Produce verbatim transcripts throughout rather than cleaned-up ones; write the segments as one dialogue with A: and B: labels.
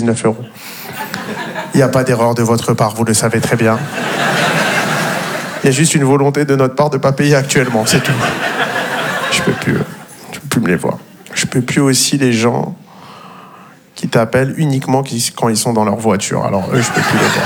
A: dix-neuf euros. Il n'y a pas d'erreur de votre part, vous le savez très bien. Il y a juste une volonté de notre part de ne pas payer actuellement, c'est tout. Je peux plus, je peux plus me les voir. Je peux plus aussi les gens qui t'appellent uniquement quand ils sont dans leur voiture. Alors eux, je peux plus les voir.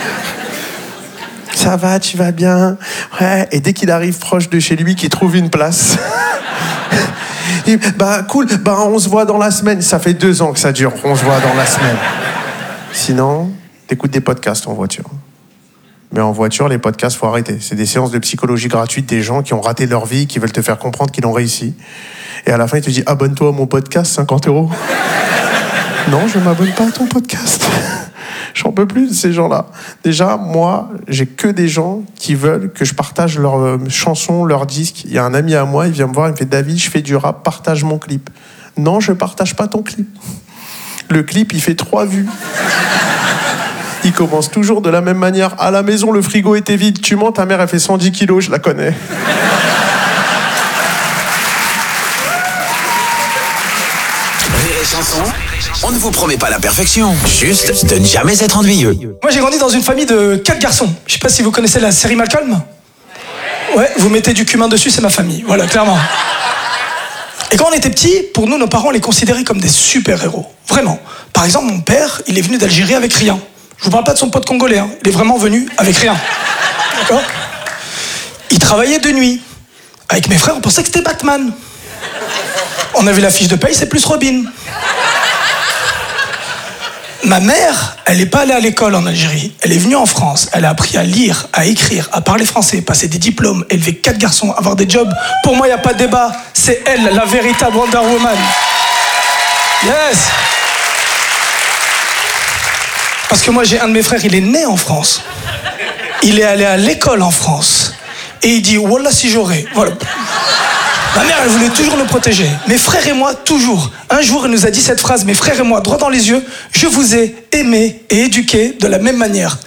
A: Ça va, tu vas bien? Ouais. Et dès qu'il arrive proche de chez lui, qu'il trouve une place. Et, bah cool, bah on se voit dans la semaine. Ça fait deux ans que ça dure, on se voit dans la semaine. Sinon, t'écoutes des podcasts en voiture. Mais en voiture, les podcasts, faut arrêter. C'est des séances de psychologie gratuites des gens qui ont raté leur vie, qui veulent te faire comprendre qu'ils ont réussi. Et à la fin, ils te disent « Abonne-toi à mon podcast, cinquante euros. » Non, je ne m'abonne pas à ton podcast. J'en peux plus de ces gens-là. Déjà, moi, j'ai que des gens qui veulent que je partage leurs euh, chansons, leurs disques. Il y a un ami à moi, il vient me voir, il me fait « David, je fais du rap, partage mon clip. » Non, je ne partage pas ton clip. Le clip, il fait trois vues. Il commence toujours de la même manière. À la maison, le frigo était vide. Tu mens, ta mère, elle fait cent dix kilos, je la connais.
B: Rire et chanson, on ne vous promet pas la perfection, juste de ne jamais être ennuyeux.
C: Moi, j'ai grandi dans une famille de quatre garçons. Je sais pas si vous connaissez la série Malcolm. Ouais, vous mettez du cumin dessus, c'est ma famille. Voilà, clairement. Et quand on était petits, pour nous, nos parents les considéraient comme des super-héros. Vraiment. Par exemple, mon père, il est venu d'Algérie avec rien. Je vous parle pas de son pote congolais, hein. Il est vraiment venu avec rien. D'accord ? Il travaillait de nuit. Avec mes frères, on pensait que c'était Batman. On a vu la fiche de paye, c'est plus Robin. Ma mère, elle n'est pas allée à l'école en Algérie. Elle est venue en France. Elle a appris à lire, à écrire, à parler français, passer des diplômes, élever quatre garçons, avoir des jobs. Pour moi, il n'y a pas de débat. C'est elle, la véritable Wonder Woman. Yes! Parce que moi, j'ai un de mes frères, il est né en France. Il est allé à l'école en France. Et il dit, wallah, si j'aurais. Voilà. Ma mère, elle voulait toujours le protéger. Mes frères et moi, toujours. Un jour, elle nous a dit cette phrase, mes frères et moi, droit dans les yeux, je vous ai aimé et éduqué de la même manière.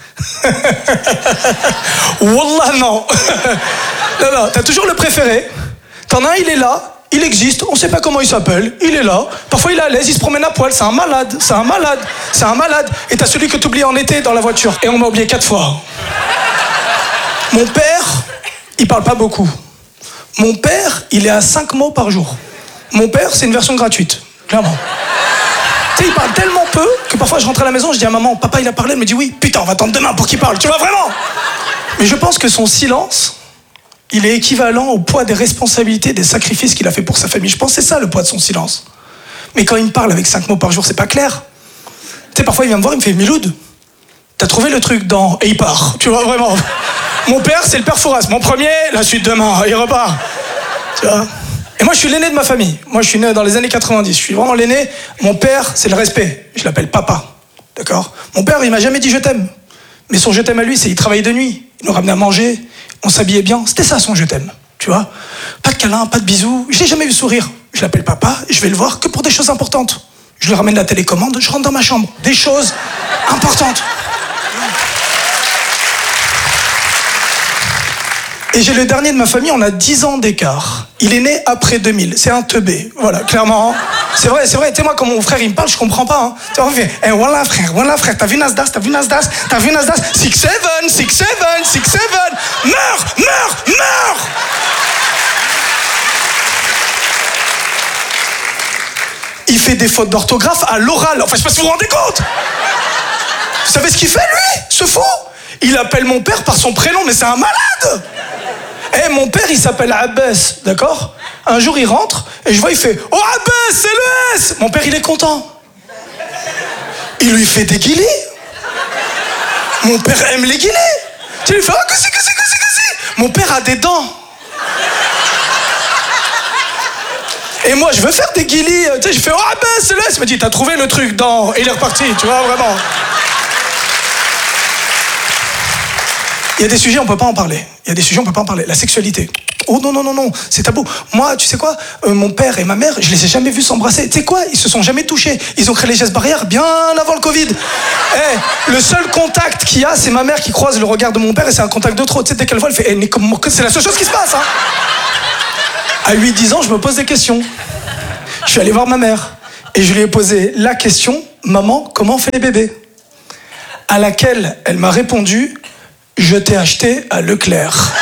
C: Wallah, non. Non, non, t'as toujours le préféré. T'en as un, il est là. Il existe, on sait pas comment il s'appelle, il est là. Parfois il est à l'aise, il se promène à poil, c'est un malade, c'est un malade, c'est un malade. Et t'as celui que t'oublies en été dans la voiture. Et on m'a oublié quatre fois. Mon père, il parle pas beaucoup. Mon père, il est à cinq mots par jour. Mon père, c'est une version gratuite, clairement. Tu sais, il parle tellement peu que parfois je rentre à la maison, je dis à maman, papa il a parlé, elle me dit oui, putain, on va attendre demain pour qu'il parle, tu vois vraiment. Mais je pense que son silence, il est équivalent au poids des responsabilités, des sacrifices qu'il a fait pour sa famille. Je pense que c'est ça le poids de son silence. Mais quand il me parle avec cinq mots par jour, c'est pas clair. Tu sais, parfois il vient me voir, il me fait Miloud, t'as trouvé le truc dans... Et il part, tu vois, vraiment. Mon père, c'est le père Fouras. Mon premier, la suite demain, il repart. Tu vois. Et moi, je suis l'aîné de ma famille. Moi, je suis né dans les années quatre-vingt-dix. Je suis vraiment l'aîné. Mon père, c'est le respect. Je l'appelle papa. D'accord ? Mon père, il m'a jamais dit je t'aime. Mais son je t'aime à lui, c'est il travaillait de nuit. Il nous ramenait à manger. On s'habillait bien. C'était ça son je t'aime. Tu vois ? Pas de câlin, pas de bisous. Je l'ai jamais vu sourire. Je l'appelle papa. Et je vais le voir que pour des choses importantes. Je lui ramène la télécommande. Je rentre dans ma chambre. Des choses importantes. Et j'ai le dernier de ma famille, on a dix ans d'écart. Il est né après deux mille, c'est un teubé, voilà, clairement. C'est vrai, c'est vrai, tu sais, moi, quand mon frère, il me parle, je comprends pas, hein. Tu vois, il fait, eh, voilà, frère, voilà, frère, t'as vu Nasdaq, t'as vu Nasdaq, t'as vu Nasdaq, six seven, six seven, six seven, meurs, meurs, meurs. Il fait des fautes d'orthographe à l'oral, enfin, je sais pas si vous vous rendez compte. Vous savez ce qu'il fait, lui, ce fou? Il appelle mon père par son prénom, mais c'est un malade. Eh, hey, mon père, il s'appelle Abbas, d'accord ? Un jour, il rentre, et je vois, il fait « Oh, Abbas, c'est le S !» Mon père, il est content. Il lui fait des guilis. Mon père aime les guilis. Tu lui fais « Oh, que c'est, que c'est, que c'est, que c'est !» Mon père a des dents. Et moi, je veux faire des guilis. Tu sais, je fais « Oh, Abbas, c'est le S !» Il m'a dit « T'as trouvé le truc dans... » Et il est reparti, tu vois, vraiment. Il y a des sujets, on peut pas en parler. Il y a des sujets, on peut pas en parler. La sexualité. Oh non, non, non, non, c'est tabou. Moi, tu sais quoi, euh, mon père et ma mère, je les ai jamais vus s'embrasser. Tu sais quoi, ils se sont jamais touchés. Ils ont créé les gestes barrières bien avant le Covid. Hey, le seul contact qu'il y a, c'est ma mère qui croise le regard de mon père et c'est un contact de trop. Tu sais, dès qu'elle voit, elle fait hey, c'est la seule chose qui se passe. Hein. À huit dix ans, je me pose des questions. Je suis allé voir ma mère et je lui ai posé la question maman, comment on fait les bébés ? À laquelle elle m'a répondu, je t'ai acheté à Leclerc.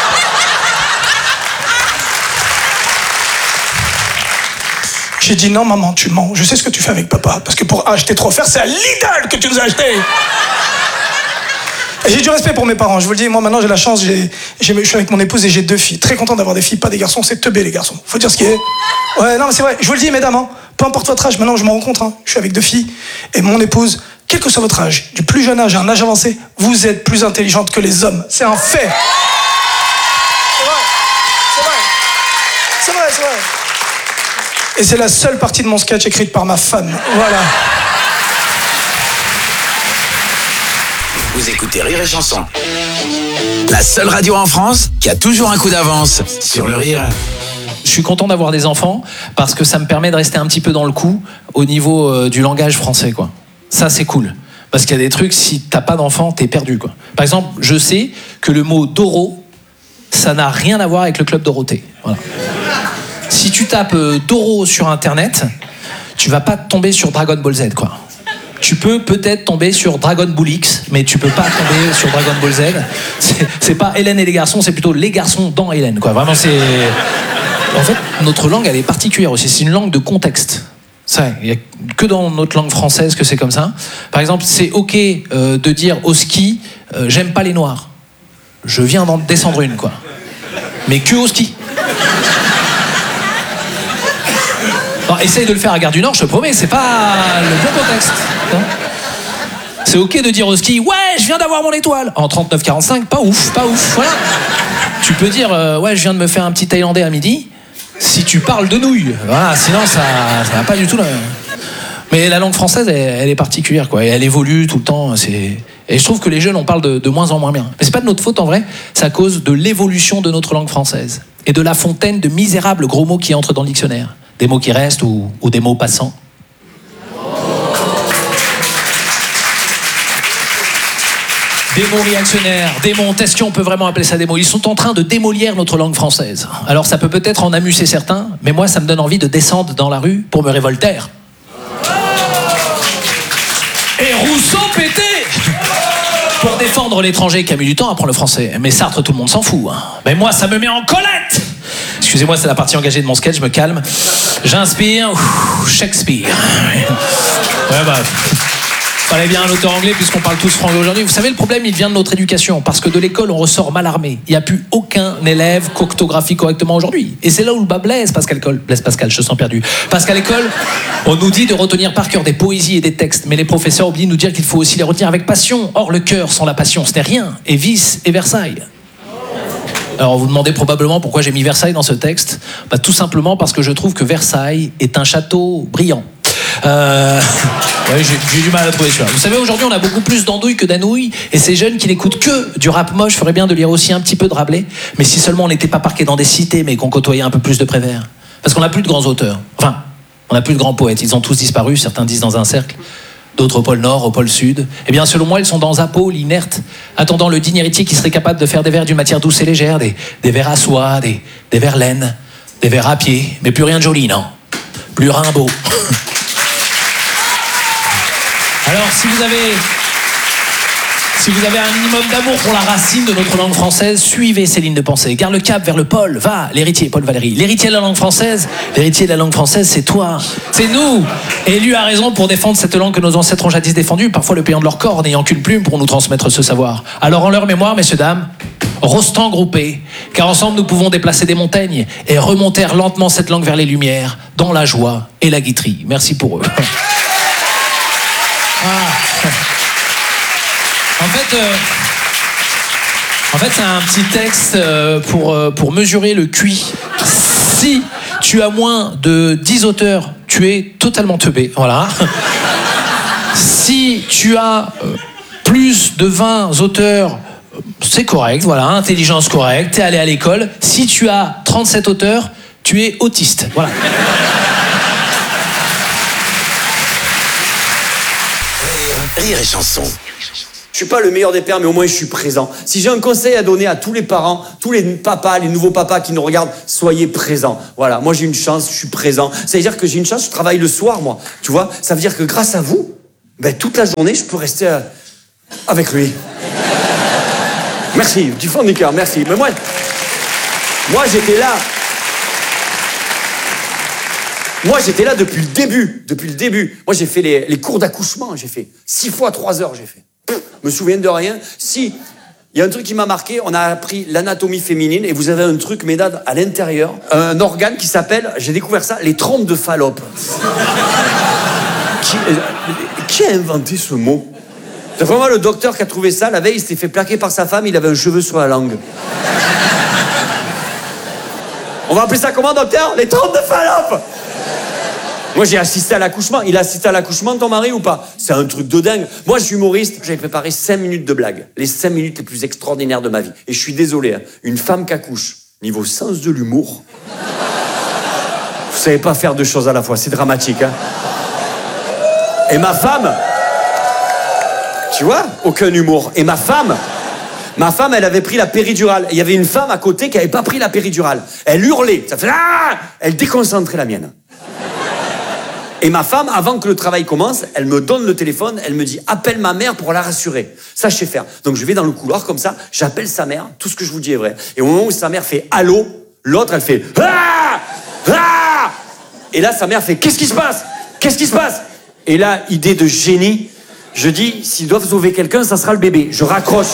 C: J'ai dit non maman, tu mens, je sais ce que tu fais avec papa, parce que pour acheter trop faire, c'est à Lidl que tu nous as acheté. Et j'ai du respect pour mes parents, je vous le dis, moi maintenant j'ai la chance, j'ai, j'ai, je suis avec mon épouse et j'ai deux filles. Très content d'avoir des filles, pas des garçons, c'est teubé les garçons. Faut dire ce qui est. Ouais, non mais c'est vrai, je vous le dis mesdames, hein, peu importe votre âge, maintenant je me rends compte, hein, je suis avec deux filles, et mon épouse, quel que soit votre âge, du plus jeune âge à un âge avancé, vous êtes plus intelligente que les hommes. C'est un fait. C'est vrai, c'est vrai, c'est vrai, c'est vrai. Et c'est la seule partie de mon sketch écrite par ma femme. Voilà.
B: Vous écoutez Rire et Chanson. La seule radio en France qui a toujours un coup d'avance sur le rire.
D: Je suis content d'avoir des enfants parce que ça me permet de rester un petit peu dans le coup au niveau euh, du langage français, quoi. Ça, c'est cool. Parce qu'il y a des trucs, si t'as pas d'enfant, t'es perdu, quoi. Par exemple, je sais que le mot Doro, ça n'a rien à voir avec le club Dorothée. Voilà. Si tu tapes euh, Doro sur Internet, tu vas pas tomber sur Dragon Ball Z, quoi. Tu peux peut-être tomber sur Dragon Ball X, mais tu peux pas tomber sur Dragon Ball Z. C'est, c'est pas Hélène et les garçons, c'est plutôt les garçons dans Hélène, quoi. Vraiment, c'est... En fait, notre langue, elle est particulière aussi. C'est une langue de contexte. Ça, il n'y a que dans notre langue française que c'est comme ça. Par exemple, c'est ok euh, de dire au ski, euh, j'aime pas les noirs. Je viens d'en descendre une, quoi. Mais que au ski. Alors, essaye de le faire à Gare du Nord, je te promets, c'est pas le bon contexte. Hein. C'est ok de dire au ski, ouais, je viens d'avoir mon étoile. En trente-neuf quarante-cinq, pas ouf, pas ouf, voilà. Tu peux dire, euh, ouais, je viens de me faire un petit thaïlandais à midi, si tu parles de nouilles. Voilà, sinon ça ça va pas du tout là. Mais la langue française, elle, elle est particulière, quoi. Et elle évolue tout le temps. C'est... Et je trouve que les jeunes en parlent de, de moins en moins bien. Mais c'est pas de notre faute en vrai, c'est à cause de l'évolution de notre langue française. Et de la fontaine de misérables gros mots qui entrent dans le dictionnaire. Des mots qui restent ou, ou des mots passants. Des mots réactionnaires, des mots, est-ce qu'on peut vraiment appeler ça des mots ? Ils sont en train de démolir notre langue française. Alors ça peut peut-être en amuser certains, mais moi ça me donne envie de descendre dans la rue pour me révolter. Et Rousseau pété pour défendre l'étranger qui a mis du temps à apprendre le français. Mais Sartre, tout le monde s'en fout. Hein. Mais moi, ça me met en colette. Excusez-moi, c'est la partie engagée de mon sketch, je me calme. J'inspire, Ouh, Shakespeare. Ouais, bah... Fallait bien un auteur anglais puisqu'on parle tous franglais aujourd'hui. Vous savez, le problème, il vient de notre éducation. Parce que de l'école, on ressort mal armé. Il n'y a plus aucun élève qu'orthographie correctement aujourd'hui. Et c'est là où le bas blesse, Pascal Col. Blaise Pascal, je te sens perdu. Parce qu'à l'école, on nous dit de retenir par cœur des poésies et des textes. Mais les professeurs oublient de nous dire qu'il faut aussi les retenir avec passion. Or, le cœur sans la passion, ce n'est rien. Et vice et Versailles. Alors, vous demandez probablement pourquoi j'ai mis Versailles dans ce texte. Bah, tout simplement parce que je trouve que Versailles est un château brillant. Euh... Ouais, j'ai, j'ai du mal à trouver celui-là. Vous savez, aujourd'hui, on a beaucoup plus d'andouilles que d'anouilles, et ces jeunes qui n'écoutent que du rap moche feraient bien de lire aussi un petit peu de Rabelais, mais si seulement on n'était pas parqués dans des cités, mais qu'on côtoyait un peu plus de Prévert. Parce qu'on n'a plus de grands auteurs. Enfin, on n'a plus de grands poètes. Ils ont tous disparu, certains disent dans un cercle, d'autres au pôle Nord, au pôle Sud. Eh bien, selon moi, ils sont dans un pôle inerte, attendant le digne héritier qui serait capable de faire des vers d'une matière douce et légère, des, des vers à soie, des, des vers laine, des vers à pied, mais plus rien de joli, non ? Plus Rimbaud. Alors, si vous avez, si vous avez un minimum d'amour pour la racine de notre langue française, suivez ces lignes de pensée. Garde le cap vers le pôle. Va, l'héritier, Paul Valéry. L'héritier de la langue française, l'héritier de la langue française, c'est toi. C'est nous. Et lui a raison pour défendre cette langue que nos ancêtres ont jadis défendue, parfois le payant de leur corps, n'ayant qu'une plume pour nous transmettre ce savoir. Alors, en leur mémoire, messieurs, dames, rostons groupés, car ensemble nous pouvons déplacer des montagnes et remonter lentement cette langue vers les lumières, dans la joie et la guiterie. Merci pour eux. Ah. En fait, euh, en fait, c'est un petit texte euh, pour, euh, pour mesurer le Q I. Si tu as moins de dix auteurs, tu es totalement teubé. Voilà. Si tu as euh, plus de vingt auteurs, c'est correct. Voilà, intelligence correcte. T'es allé à l'école. Si tu as trente-sept auteurs, tu es autiste. Voilà.
B: Rire et Chanson.
E: Je suis pas le meilleur des pères, mais au moins je suis présent. Si j'ai un conseil à donner à tous les parents, tous les papas, les nouveaux papas qui nous regardent, soyez présents. Voilà, moi j'ai une chance, je suis présent. Ça veut dire que j'ai une chance, je travaille le soir, moi. Tu vois, ça veut dire que grâce à vous, ben, toute la journée, je peux rester euh, avec lui. Merci, du fond du cœur, merci. Mais moi, moi j'étais là. Moi, j'étais là depuis le début, depuis le début. Moi, j'ai fait les, les cours d'accouchement, j'ai fait six fois trois heures, j'ai fait. Pff, me souviens de rien. Si, il y a un truc qui m'a marqué, on a appris l'anatomie féminine et vous avez un truc, mesdames, à l'intérieur, un organe qui s'appelle, j'ai découvert ça, les trompes de Fallope. qui, euh, qui a inventé ce mot? C'est vraiment le docteur qui a trouvé ça. La veille, il s'était fait plaquer par sa femme, il avait un cheveu sur la langue. On va appeler ça comment, docteur? Les trompes de Fallope. Moi, j'ai assisté à l'accouchement. Il a assisté à l'accouchement, ton mari, ou pas? C'est un truc de dingue. Moi, je suis humoriste. J'avais préparé cinq minutes de blagues. Les cinq minutes les plus extraordinaires de ma vie. Et je suis désolé, hein, une femme qui accouche, niveau sens de l'humour, vous savez pas faire deux choses à la fois. C'est dramatique, hein. Et ma femme, tu vois, aucun humour. Et ma femme, ma femme, elle avait pris la péridurale. Il y avait une femme à côté qui avait pas pris la péridurale. Elle hurlait. Ça fait ah! Elle déconcentrait la mienne. Et ma femme, avant que le travail commence, elle me donne le téléphone, elle me dit « Appelle ma mère pour la rassurer ». Ça, je sais faire. Donc, je vais dans le couloir comme ça, j'appelle sa mère, tout ce que je vous dis est vrai. Et au moment où sa mère fait « Allô », l'autre, elle fait « Ah Ah !» Et là, sa mère fait « Qu'est-ce qui se passe ? Qu'est-ce qui se passe ?» Et là, idée de génie, je dis « S'ils doivent sauver quelqu'un, ça sera le bébé. » Je raccroche.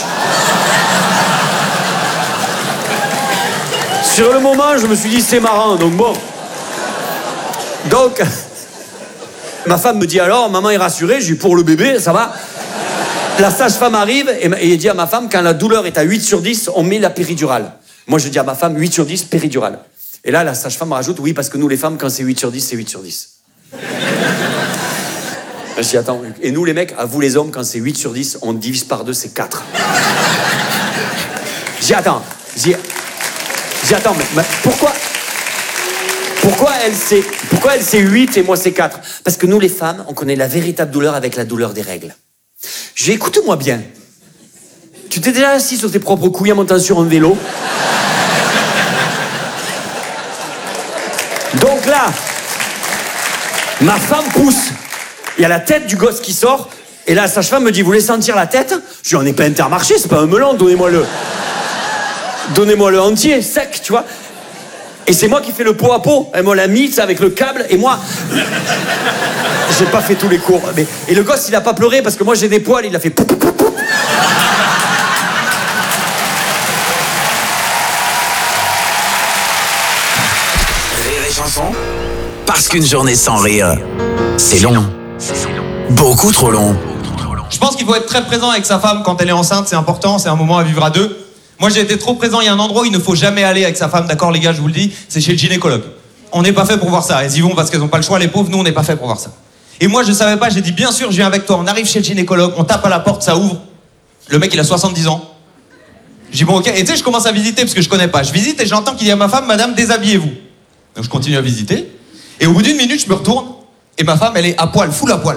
E: Sur le moment, je me suis dit « C'est marrant, donc bon. » Donc... Ma femme me dit alors, maman est rassurée, je dis pour le bébé, ça va. La sage-femme arrive et, et dit à ma femme, quand la douleur est à huit sur dix, on met la péridurale. Moi je dis à ma femme, huit sur dix, péridurale. Et là, la sage-femme rajoute, oui, parce que nous les femmes, quand c'est huit sur dix, c'est huit sur dix. Je dis, attends, et nous les mecs, à vous les hommes, quand c'est huit sur dix, on divise par deux, c'est quatre. Je dis, attends, je dis, je dis, attends, mais, mais pourquoi Pourquoi elle, c'est, pourquoi elle c'est huit et moi c'est quatre? Parce que nous les femmes, on connaît la véritable douleur avec la douleur des règles. J'ai écoute-moi bien. Tu t'es déjà assis sur tes propres couilles en montant sur un vélo? Donc là, ma femme pousse. Il y a la tête du gosse qui sort. Et là, la sage-femme me dit, vous voulez sentir la tête? Je dis, on n'est pas Intermarché, c'est pas un melon, donnez-moi le... Donnez-moi le entier, sec, tu vois. Et c'est moi qui fais le pot à pot. Elle m'a la mise avec le câble et moi... J'ai pas fait tous les cours. Mais... Et le gosse, il a pas pleuré parce que moi j'ai des poils, il a fait... Pou, pou, pou, pou.
B: Rire et chanson. Parce qu'une journée sans rire, c'est long. Beaucoup trop long.
F: Je pense qu'il faut être très présent avec sa femme quand elle est enceinte, c'est important, c'est un moment à vivre à deux. Moi, j'ai été trop présent. Il y a un endroit où il ne faut jamais aller avec sa femme, d'accord, les gars, je vous le dis, c'est chez le gynécologue. On n'est pas fait pour voir ça. Elles y vont parce qu'elles n'ont pas le choix, les pauvres. Nous, on n'est pas fait pour voir ça. Et moi, je savais pas. J'ai dit, bien sûr, je viens avec toi. On arrive chez le gynécologue, on tape à la porte, ça ouvre. Le mec, il a soixante-dix ans. Je dis, bon, ok. Et tu sais, je commence à visiter parce que je connais pas. Je visite et j'entends qu'il dit à ma femme, madame, déshabillez-vous. Donc, je continue à visiter. Et au bout d'une minute, je me retourne et ma femme, elle est à poil, full à poil.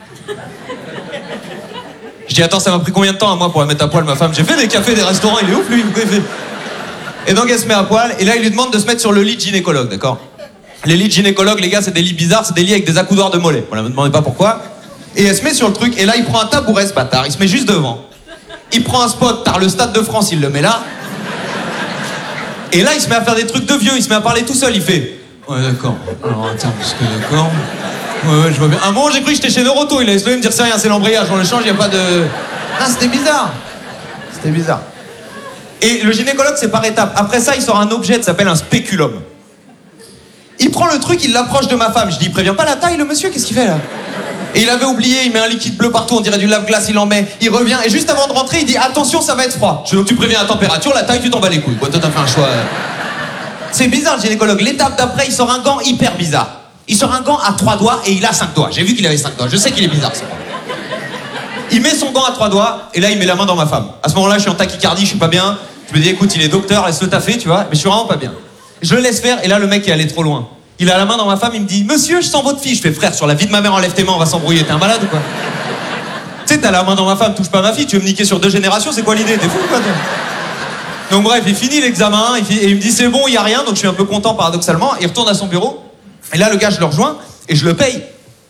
F: Je dis, attends, ça m'a pris combien de temps à moi pour la mettre à poil, ma femme? J'ai fait des cafés, des restaurants, il est ouf, lui. Et donc, elle se met à poil, et là, il lui demande de se mettre sur le lit de gynécologue, d'accord? Les lits de gynécologue, les gars, c'est des lits bizarres, c'est des lits avec des accoudoirs de mollets. Voilà, me demandez pas pourquoi. Et elle se met sur le truc, et là, il prend un tabouret, ce bâtard, il se met juste devant. Il prend un spot, t'as le Stade de France, il le met là. Et là, il se met à faire des trucs de vieux, il se met à parler tout seul, il fait... Ouais, d'accord. Alors, attends, parce que d'accord... Ouais, ouais, je vois bien. Un moment, j'ai cru que j'étais chez Neuroto. Il a essayé de me dire c'est rien, c'est l'embrayage. On le change, il n'y a pas de. Ah, c'était bizarre. C'était bizarre. Et le gynécologue, c'est par étapes. Après ça, il sort un objet qui s'appelle un spéculum. Il prend le truc, il l'approche de ma femme. Je dis, il prévient pas la taille, le monsieur, qu'est-ce qu'il fait là? Et il avait oublié, il met un liquide bleu partout, on dirait du lave-glace, il en met. Il revient, et juste avant de rentrer, il dit, attention, ça va être froid. Je dis, donc tu préviens la température, la taille, tu t'en bats les couilles. Quoi, toi, t'as fait un choix. C'est bizarre, le gynécologue. L'étape d'après, il sort un gant hyper bizarre. Il sort un gant à trois doigts et il a cinq doigts. J'ai vu qu'il avait cinq doigts. Je sais qu'il est bizarre, ça. Il met son gant à trois doigts et là, il met la main dans ma femme. À ce moment-là, je suis en tachycardie, je suis pas bien. Je me dis, écoute, il est docteur, laisse-le taffer, tu vois. Mais je suis vraiment pas bien. Je le laisse faire et là, le mec est allé trop loin. Il a la main dans ma femme, il me dit, monsieur, je sens votre fille. Je fais, frère, sur la vie de ma mère, enlève tes mains, on va s'embrouiller. T'es un malade ou quoi? Tu sais, t'as la main dans ma femme, touche pas ma fille, tu veux me niquer sur deux générations, c'est quoi l'idée? T'es fou quoi toi? Donc bref, il finit l'examen, il finit, et il me dit c'est bon, il y a rien, donc je suis un peu content paradoxalement. Il retourne à son bureau, et là le gars, je le rejoins, et je le paye.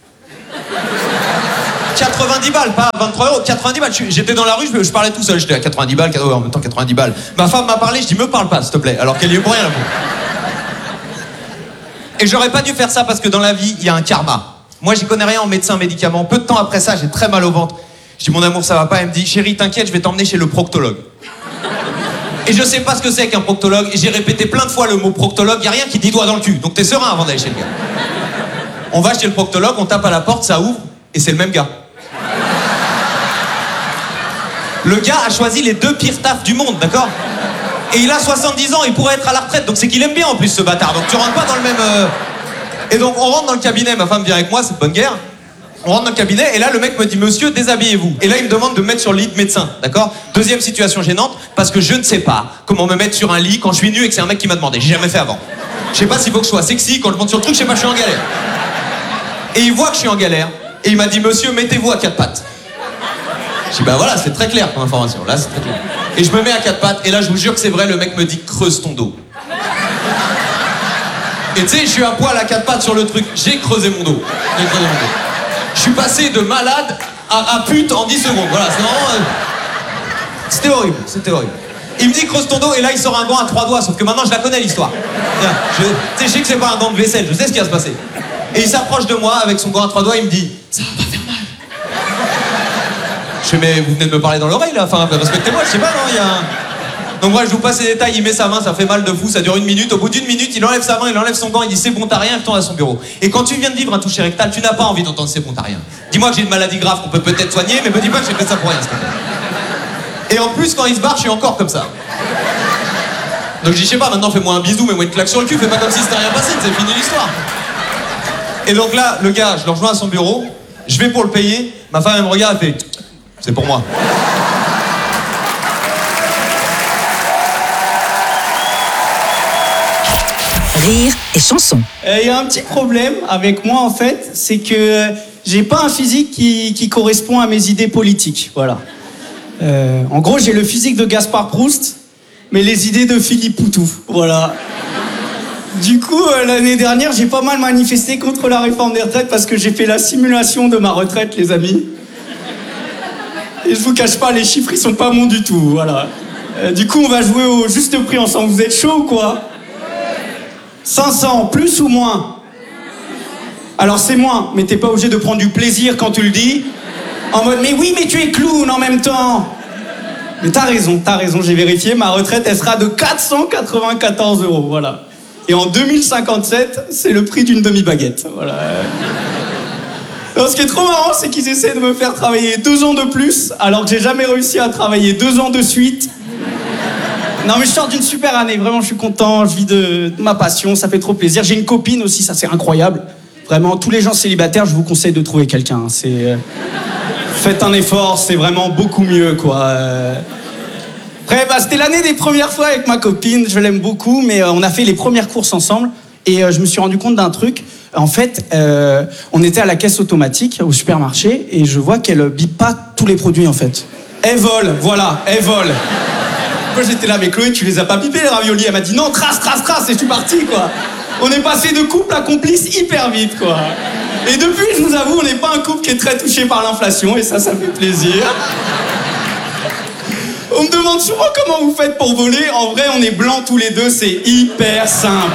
F: quatre-vingt-dix balles, pas vingt-trois euros, quatre-vingt-dix balles. J'étais dans la rue, je, je parlais tout seul, j'étais à quatre-vingt-dix balles, en même temps quatre-vingt-dix balles. Ma femme m'a parlé, je dis me parle pas s'il te plaît, alors qu'elle y est pour rien là. Et j'aurais pas dû faire ça parce que dans la vie, il y a un karma. Moi, j'y connais rien en médecin, médicaments. Peu de temps après ça, j'ai très mal au ventre. Je dis mon amour, ça va pas. Elle me dit chérie, t'inquiète, je vais t'emmener chez le proctologue. Et je sais pas ce que c'est qu'un proctologue. Et j'ai répété plein de fois le mot proctologue. Y a rien qui dit doigt dans le cul. Donc t'es serein avant d'aller chez le gars. On va chez le proctologue, on tape à la porte, ça ouvre, et c'est le même gars. Le gars a choisi les deux pires tafs du monde, d'accord? Et il a soixante-dix ans, il pourrait être à la retraite, donc c'est qu'il aime bien en plus ce bâtard. Donc tu rentres pas dans le même... Euh... Et donc on rentre dans le cabinet, ma femme vient avec moi, c'est de bonne guerre. On rentre dans le cabinet, et là le mec me dit monsieur, déshabillez-vous. Et là il me demande de me mettre sur le lit de médecin, d'accord? Deuxième situation gênante, parce que je ne sais pas comment me mettre sur un lit quand je suis nu et que c'est un mec qui m'a demandé. J'ai jamais fait avant. Je sais pas s'il faut que je sois sexy, quand je monte sur le truc, je sais pas, je suis en galère. Et il voit que je suis en galère, et il m'a dit monsieur, mettez-vous à quatre pattes. Je dis bah voilà, c'est très clair comme information, là c'est très clair. Et je me mets à quatre pattes, et là je vous jure que c'est vrai, le mec me dit creuse ton dos. Et tu sais, je suis à poil à quatre pattes sur le truc, j'ai creusé mon dos. J'ai creusé mon dos. Je suis passé de malade à, à pute en dix secondes, voilà, c'est vraiment... Euh... C'était horrible, c'était horrible. Il me dit creuse ton dos, et là il sort un gant à trois doigts, sauf que maintenant je la connais l'histoire. Je, je sais que c'est pas un gant de vaisselle, je sais ce qui va se passer. Et il s'approche de moi avec son gant à trois doigts, il me dit ça va pas faire mal. Je fais mais vous venez de me parler dans l'oreille là, enfin respectez-moi, je sais pas, non, il y a un... Donc moi je vous passe les détails, il met sa main, ça fait mal de fou, ça dure une minute. Au bout d'une minute, il enlève sa main, il enlève son gant, il dit c'est bon, t'as rien, il retourne à son bureau. Et quand tu viens de vivre un toucher rectal, tu n'as pas envie d'entendre c'est bon, t'as rien. Dis-moi que j'ai une maladie grave qu'on peut peut-être soigner, mais me dis pas que j'ai fait ça pour rien, s'il te plaît. Et en plus, quand il se barre, je suis encore comme ça. Donc je dis je sais pas, maintenant fais-moi un bisou, mets-moi une claque sur le cul, fais pas comme si c'était rien passé, c'est fini l'histoire. Et donc là, le gars, je le rejoins à son bureau, je vais pour le payer, ma femme elle me regarde, elle fait c'est pour moi.
G: Rire et chanson.
H: Il euh, y a un petit problème avec moi en fait, c'est que euh, j'ai pas un physique qui, qui correspond à mes idées politiques, voilà. Euh, en gros, j'ai le physique de Gaspard Proust, mais les idées de Philippe Poutou, voilà. Du coup, euh, l'année dernière, j'ai pas mal manifesté contre la réforme des retraites parce que j'ai fait la simulation de ma retraite, les amis. Et je vous cache pas, les chiffres, ils sont pas bons du tout, voilà. Euh, du coup, on va jouer au juste prix ensemble. Vous êtes chaud ou quoi? cinq cents, plus ou moins? Alors c'est moins, mais t'es pas obligé de prendre du plaisir quand tu le dis. En mode, mais oui, mais tu es clown en même temps. Mais t'as raison, t'as raison, j'ai vérifié, ma retraite, elle sera de quatre cent quatre-vingt-quatorze euros, voilà. Et en deux mille cinquante-sept, c'est le prix d'une demi-baguette, voilà. Alors, ce qui est trop marrant, c'est qu'ils essaient de me faire travailler deux ans de plus, alors que j'ai jamais réussi à travailler deux ans de suite. Non mais je sors d'une super année, vraiment je suis content, je vis de, de ma passion, ça fait trop plaisir. J'ai une copine aussi, ça c'est incroyable. Vraiment, tous les gens célibataires, je vous conseille de trouver quelqu'un. C'est... Euh... Faites un effort, c'est vraiment beaucoup mieux, quoi. Euh... Après, bah, c'était l'année des premières fois avec ma copine, je l'aime beaucoup, mais euh, on a fait les premières courses ensemble, et euh, je me suis rendu compte d'un truc. En fait, euh, on était à la caisse automatique au supermarché, et je vois qu'elle bip pas tous les produits, en fait. Elle vole, voilà, elle vole. Moi j'étais là, mais Chloé, tu les as pas pipés les raviolis? Elle m'a dit non, trace, trace, trace, et je suis parti, quoi. On est passé de couple à complice hyper vite, quoi. Et depuis, je vous avoue, on n'est pas un couple qui est très touché par l'inflation, et ça, ça fait plaisir. On me demande souvent comment vous faites pour voler. En vrai, on est blancs tous les deux, c'est hyper simple.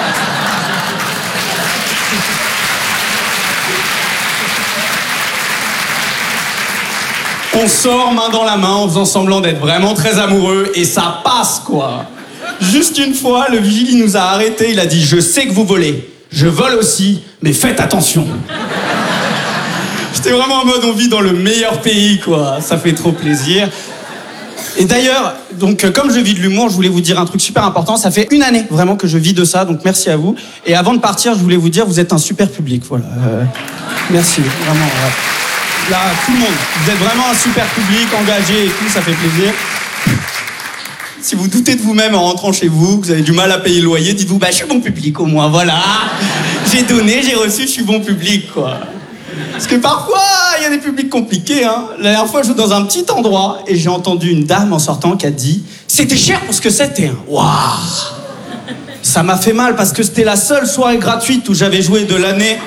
H: On sort main dans la main en faisant semblant d'être vraiment très amoureux et ça passe, quoi. Juste une fois, le vigile il nous a arrêtés, il a dit « Je sais que vous volez, je vole aussi, mais faites attention ». J'étais vraiment en mode on vit dans le meilleur pays, quoi. Ça fait trop plaisir. Et d'ailleurs, donc comme je vis de l'humour, je voulais vous dire un truc super important. Ça fait une année vraiment que je vis de ça, donc merci à vous. Et avant de partir, je voulais vous dire, vous êtes un super public, voilà. Euh, merci, vraiment. Ouais. Là, tout le monde, vous êtes vraiment un super public, engagé et tout, ça fait plaisir. Si vous doutez de vous-même en rentrant chez vous, que vous avez du mal à payer le loyer, dites-vous, bah je suis bon public au moins, voilà. J'ai donné, j'ai reçu, je suis bon public, quoi. Parce que parfois, il y a des publics compliqués. Hein. La dernière fois, je joue dans un petit endroit et j'ai entendu une dame en sortant qui a dit « C'était cher pour ce que c'était. Hein. » Waouh. Ça m'a fait mal parce que c'était la seule soirée gratuite où j'avais joué de l'année.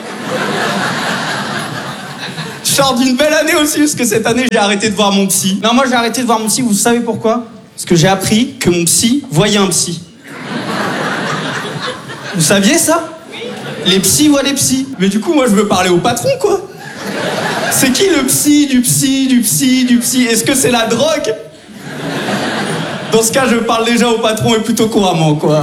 H: Je sors d'une belle année aussi parce que cette année, j'ai arrêté de voir mon psy. Non, moi, j'ai arrêté de voir mon psy. Vous savez pourquoi? Parce que j'ai appris que mon psy voyait un psy. Vous saviez ça? Les psys voient les psys. Mais du coup, moi, je veux parler au patron, quoi. C'est qui le psy, du psy, du psy, du psy? Est-ce que c'est la drogue? Dans ce cas, je parle déjà au patron et plutôt couramment, quoi.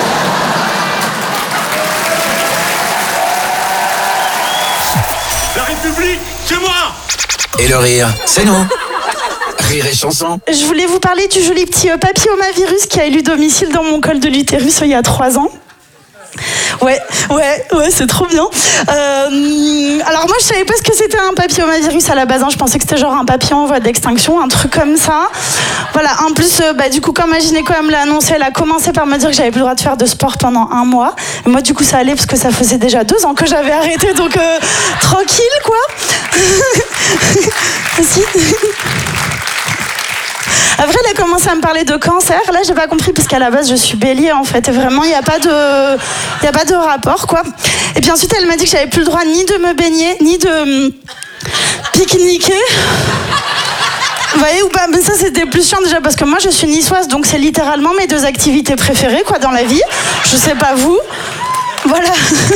I: La République, c'est moi!
B: Et le rire, c'est nous. Rire et chanson.
J: Je voulais vous parler du joli petit euh, papillomavirus qui a élu domicile dans mon col de l'utérus euh, il y a trois ans. Ouais, ouais, ouais, c'est trop bien. Euh, alors moi, je savais pas ce que c'était un papillomavirus à la base. Hein. Je pensais que c'était genre un papillon en voie d'extinction, un truc comme ça. Voilà. En plus, euh, bah du coup, quand ma gynéco me l'a annoncé, elle a commencé par me dire que j'avais plus le droit de faire de sport pendant un mois. Et moi, du coup, ça allait parce que ça faisait déjà deux ans que j'avais arrêté, donc euh, tranquille, quoi. Aussi. Après, elle a commencé à me parler de cancer. Là, j'ai pas compris parce qu'à la base, je suis bélier en fait. Et vraiment, il n'y a pas de, il y a pas de rapport, quoi. Et puis ensuite, elle m'a dit que j'avais plus le droit ni de me baigner, ni de hum, pique-niquer. Vous voyez ou pas? Mais ça, c'était plus chiant déjà parce que moi, je suis niçoise, donc c'est littéralement mes deux activités préférées, quoi, dans la vie. Je sais pas vous. Voilà.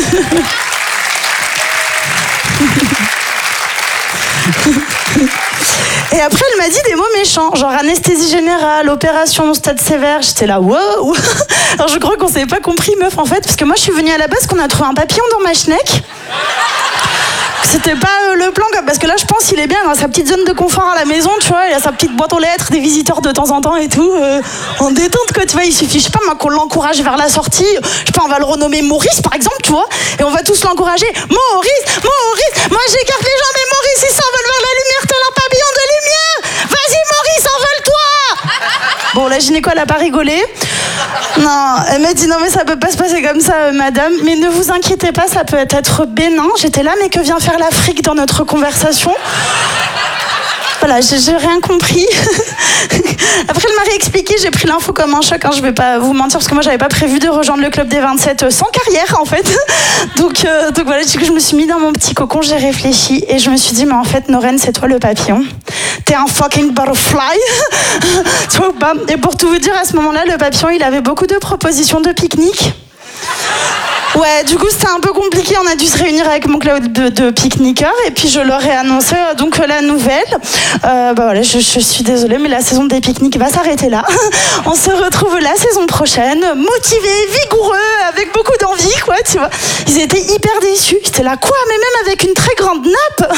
J: Et après, elle m'a dit des mots méchants, genre anesthésie générale, opération, stade sévère. J'étais là, wow. Alors je crois qu'on s'avait pas compris, meuf, en fait, parce que moi, je suis venue à la base qu'on a trouvé un papillon dans ma schneck. C'était pas euh, le plan, parce que là, je pense qu'il est bien dans sa petite zone de confort à la maison, tu vois. Il a sa petite boîte aux lettres, des visiteurs de temps en temps et tout. Euh, en détente, quoi, tu vois. Il suffit, je sais pas, moi, qu'on l'encourage vers la sortie. Je sais pas, on va le renommer Maurice, par exemple, tu vois. Et on va tous l'encourager. Maurice, Maurice. Moi, j'écarte les gens, mais Maurice, il s'envole vers la lumière, tel un papillon de lumière. Vas-y, Maurice, envole-toi. Bon, la gynéco, elle a pas rigolé. Non, elle m'a dit non mais ça peut pas se passer comme ça, euh, madame. Mais ne vous inquiétez pas, ça peut être bénin. J'étais là, mais que vient faire l'Afrique dans notre conversation? Voilà, j'ai, j'ai rien compris. Après, elle m'a réexpliqué, j'ai pris l'info comme un choc. Hein, je vais pas vous mentir parce que moi, j'avais pas prévu de rejoindre le club des vingt-sept sans carrière, en fait. Donc, euh, donc voilà, du coup, je me suis mis dans mon petit cocon, j'ai réfléchi et je me suis dit, mais en fait, Noren, c'est toi le papillon. T'es un fucking butterfly. Tu vois ou pas? Et pour tout vous dire, à ce moment-là, le papillon, il avait beaucoup de propositions de pique-nique. Ouais, du coup, c'était un peu compliqué. On a dû se réunir avec mon club de, de pique-niqueurs et puis je leur ai annoncé euh, donc la nouvelle. Euh, bah voilà, je, je suis désolée, mais la saison des pique-niques va s'arrêter là. On se retrouve la saison prochaine, motivés, vigoureux, avec beaucoup d'envie, quoi, tu vois. Ils étaient hyper déçus. J'étais là, quoi? Mais même avec une très grande nappe.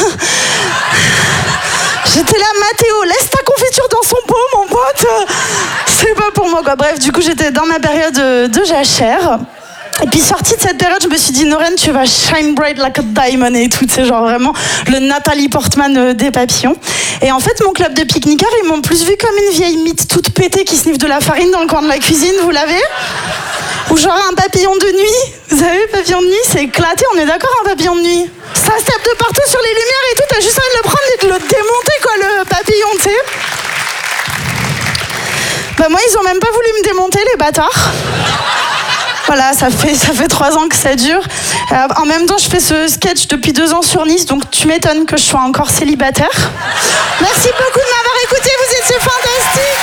J: J'étais là, Mathéo, laisse ta confiture dans son pot, mon pote. C'est pas pour moi, quoi. Bref, du coup, j'étais dans ma période de, de jachère. Et puis sortie de cette période, je me suis dit, Noren, tu vas shine bright like a diamond et tout, c'est genre vraiment le Nathalie Portman des papillons. Et en fait, mon club de pique-niqueurs, ils m'ont plus vu comme une vieille mythe toute pétée qui sniffe de la farine dans le coin de la cuisine, vous l'avez? Ou genre un papillon de nuit. Vous savez, papillon de nuit, c'est éclaté, on est d'accord, un papillon de nuit? Ça se tape de partout sur les lumières et tout, t'as juste envie de le prendre et de le démonter, quoi, le papillon, tu sais. Bah moi, ils ont même pas voulu me démonter, les bâtards. Voilà, ça fait, ça fait trois ans que ça dure. Euh, en même temps, je fais ce sketch depuis deux ans sur Nice, donc tu m'étonnes que je sois encore célibataire. Merci beaucoup de m'avoir écouté, vous étiez fantastiques.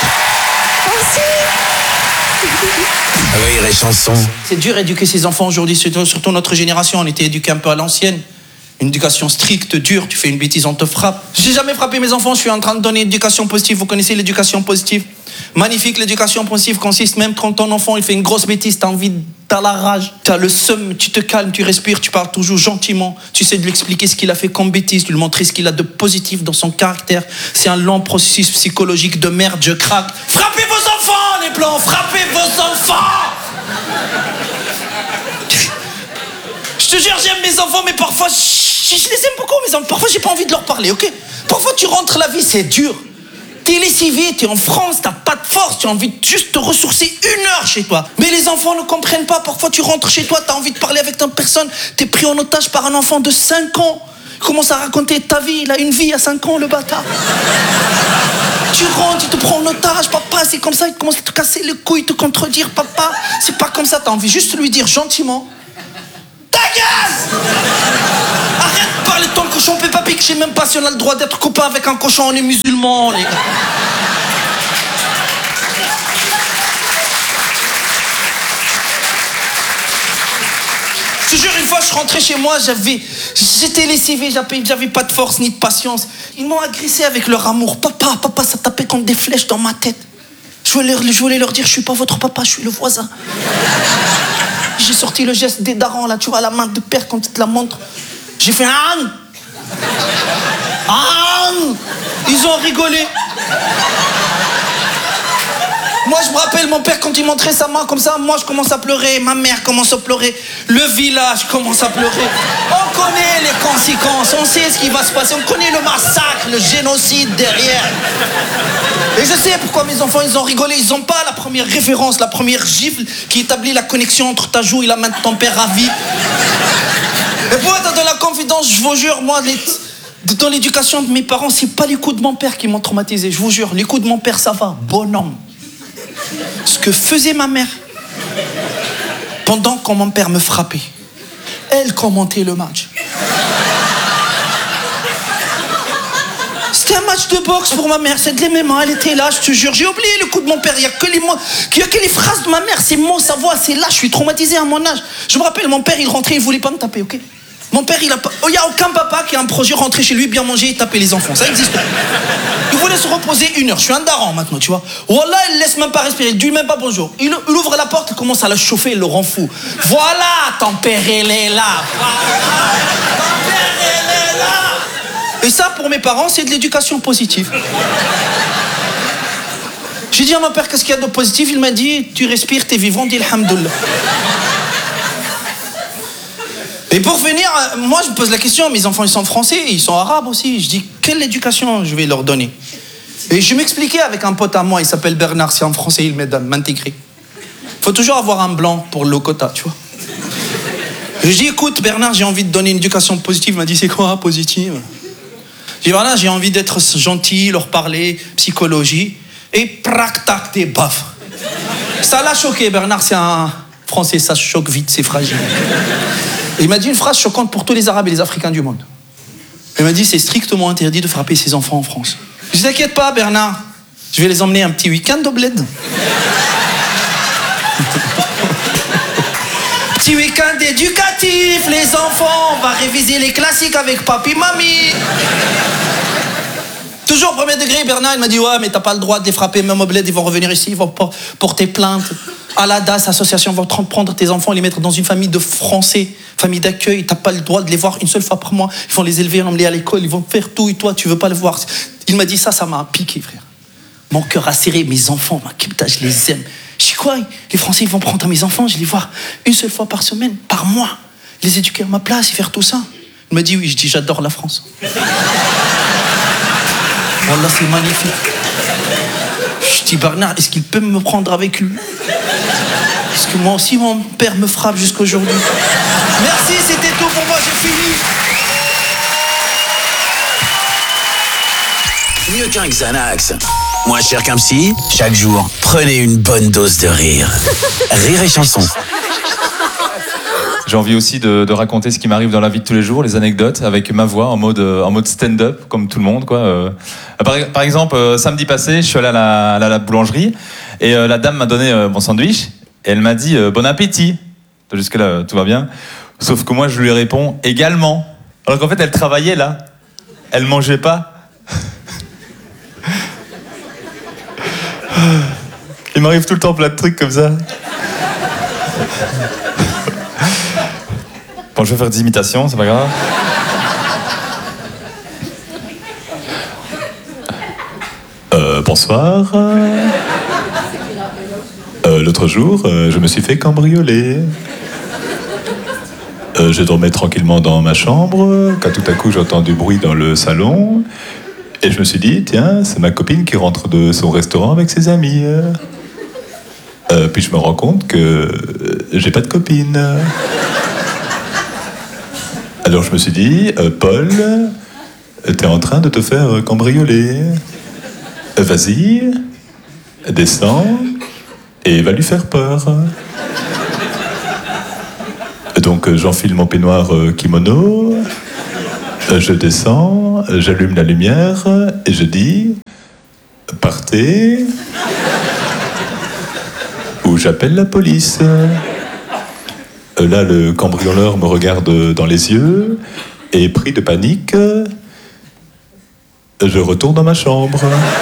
J: Merci.
B: Rire et chanson.
K: C'est dur d'éduquer ses enfants aujourd'hui, surtout, surtout notre génération. On était éduqués un peu à l'ancienne. Une éducation stricte, dure, tu fais une bêtise, on te frappe. Je n'ai jamais frappé mes enfants, je suis en train de donner l'éducation positive. Vous connaissez l'éducation positive? Magnifique, l'éducation positive consiste même quand ton enfant il fait une grosse bêtise, t'as envie, t'as la rage, t'as le seum, tu te calmes, tu respires, tu parles toujours gentiment, tu sais de lui expliquer ce qu'il a fait comme bêtise, de lui montrer ce qu'il a de positif dans son caractère. C'est un long processus psychologique de merde, je craque. Frappez vos enfants, les blancs, frappez vos enfants! Je te jure, j'aime mes enfants, mais parfois, je, je les aime beaucoup, mes enfants. Parfois, j'ai pas envie de leur parler, ok? Parfois, tu rentres la vie, c'est dur. T'es lessivé, t'es en France, t'as pas de force, tu as envie de juste te ressourcer une heure chez toi. Mais les enfants ne comprennent pas. Parfois, tu rentres chez toi, t'as envie de parler avec ta personne, t'es pris en otage par un enfant de cinq ans Il commence à raconter ta vie, il a une vie à cinq ans, le bâtard. Tu rentres, il te prend en otage, papa, c'est comme ça, il commence à te casser les couilles, te contredire, papa. C'est pas comme ça, t'as envie juste de lui dire gentiment. Ta gueule! Arrête de parler de ton cochon, Peppa Pig, je sais même pas si on a le droit d'être copain avec un cochon, on est musulmans, les gars. Je te jure, une fois, je rentrais chez moi, j'avais, j'étais lessivé, j'avais, j'avais pas de force ni de patience. Ils m'ont agressé avec leur amour. Papa, papa, ça tapait comme des flèches dans ma tête. Je voulais, je voulais leur dire, je suis pas votre papa, je suis le voisin. J'ai sorti le geste des darons, là, tu vois, la main de père quand tu te la montres. J'ai fait un. Un. Ils ont rigolé. Moi, je me rappelle, mon père, quand il montrait sa main comme ça, moi, je commence à pleurer. Ma mère commence à pleurer. Le village commence à pleurer. On connaît les conséquences. On sait ce qui va se passer. On connaît le massacre, le génocide derrière. Et je sais pourquoi mes enfants, ils ont rigolé. Ils n'ont pas la première référence, la première gifle qui établit la connexion entre ta joue et la main de ton père à vie. Et pour être dans la confidence, je vous jure, moi, les... dans l'éducation de mes parents, c'est pas les coups de mon père qui m'ont traumatisé. Je vous jure, les coups de mon père, ça va. Bonhomme. Ce que faisait ma mère pendant que mon père me frappait, elle commentait le match. C'était un match de boxe pour ma mère, c'est de l'M M A, elle était là, je te jure. J'ai oublié le coup de mon père, il n'y a que les mots, il y a que les phrases de ma mère, ses mots, sa voix, c'est là, je suis traumatisé à mon âge. Je me rappelle, mon père, il rentrait, il voulait pas me taper, ok? Mon père, il a pas... Oh, il n'y a aucun papa qui a un projet, rentrer chez lui, bien manger et taper les enfants. Ça existe pas. Il voulait se reposer une heure. Je suis un daron maintenant, tu vois. Wallah, il laisse même pas respirer. Il dit même pas bonjour. Il, il ouvre la porte, il commence à la chauffer, il le rend fou. Voilà, ton père, il est là. Voilà, ton père, il est là. Et ça, pour mes parents, c'est de l'éducation positive. J'ai dit à mon père, qu'est-ce qu'il y a de positif? Il m'a dit, tu respires, t'es vivant, dis alhamdoulilah. Et pour finir, moi je me pose la question, mes enfants ils sont français, ils sont arabes aussi. Je dis, quelle éducation je vais leur donner? Et je m'expliquais avec un pote à moi, il s'appelle Bernard, c'est en français, il m'aide à m'intégrer. Il faut toujours avoir un blanc pour le quota, tu vois. Et je dis, écoute Bernard, j'ai envie de donner une éducation positive. Il m'a dit, c'est quoi positive? Je dis, voilà, j'ai envie d'être gentil, leur parler, psychologie. Et prac tac, des baffes. Ça l'a choqué, Bernard, c'est un français, ça choque vite, c'est fragile. Et il m'a dit une phrase choquante pour tous les Arabes et les Africains du monde. Il m'a dit, c'est strictement interdit de frapper ses enfants en France. Je dis, t'inquiète pas, Bernard. Je vais les emmener un petit week-end au bled. Petit week-end éducatif, les enfants. On va réviser les classiques avec papi, mamie. Toujours premier degré, Bernard, il m'a dit, ouais, mais t'as pas le droit de les frapper, même au bled, ils vont revenir ici, ils vont porter plainte. À la D A S, association, vont prendre tes enfants, les mettre dans une famille de Français, famille d'accueil, t'as pas le droit de les voir une seule fois par mois, ils vont les élever, l'emmener à l'école, ils vont faire tout, et toi, tu veux pas le voir. Il m'a dit ça, ça m'a piqué, frère. Mon cœur a serré, mes enfants, ma putain, je les aime. Je dis quoi, les Français, ils vont prendre mes enfants, je les vois une seule fois par semaine, par mois, les éduquer à ma place et faire tout ça. Il m'a dit oui, je dis, j'adore la France. Wallah, c'est magnifique. Je dis, Bernard, est-ce qu'il peut me prendre avec lui? Parce que moi aussi, mon père me frappe jusqu'aujourd'hui. Merci, c'était tout pour moi, j'ai fini.
B: Mieux qu'un Xanax. Moins cher qu'un psy, chaque jour, prenez une bonne dose de rire. Rire et chanson.
I: J'ai envie aussi de, de raconter ce qui m'arrive dans la vie de tous les jours, les anecdotes, avec ma voix en mode, en mode stand-up, comme tout le monde, quoi. Euh, par, par exemple, euh, samedi passé, je suis allé à la, à la boulangerie et euh, la dame m'a donné euh, mon sandwich et elle m'a dit euh, bon appétit. Jusque-là, euh, tout va bien. Sauf que moi, je lui réponds également. Alors qu'en fait, elle travaillait là. Elle mangeait pas. Il m'arrive tout le temps plein de trucs comme ça. Bon, je vais faire des imitations, c'est pas grave. Euh, bonsoir. Euh, l'autre jour, euh, je me suis fait cambrioler. Euh, je dormais tranquillement dans ma chambre, quand tout à coup j'entends du bruit dans le salon. Et je me suis dit, tiens, c'est ma copine qui rentre de son restaurant avec ses amis. Euh, puis je me rends compte que j'ai pas de copine. Alors je me suis dit, euh, Paul, t'es en train de te faire euh, cambrioler. Euh, Vas-y, descends et va lui faire peur. Donc euh, j'enfile mon peignoir euh, kimono, euh, je descends, euh, j'allume la lumière et je dis, partez ou j'appelle la police. Euh, là, le cambrioleur me regarde dans les yeux et, pris de panique, je retourne dans ma chambre.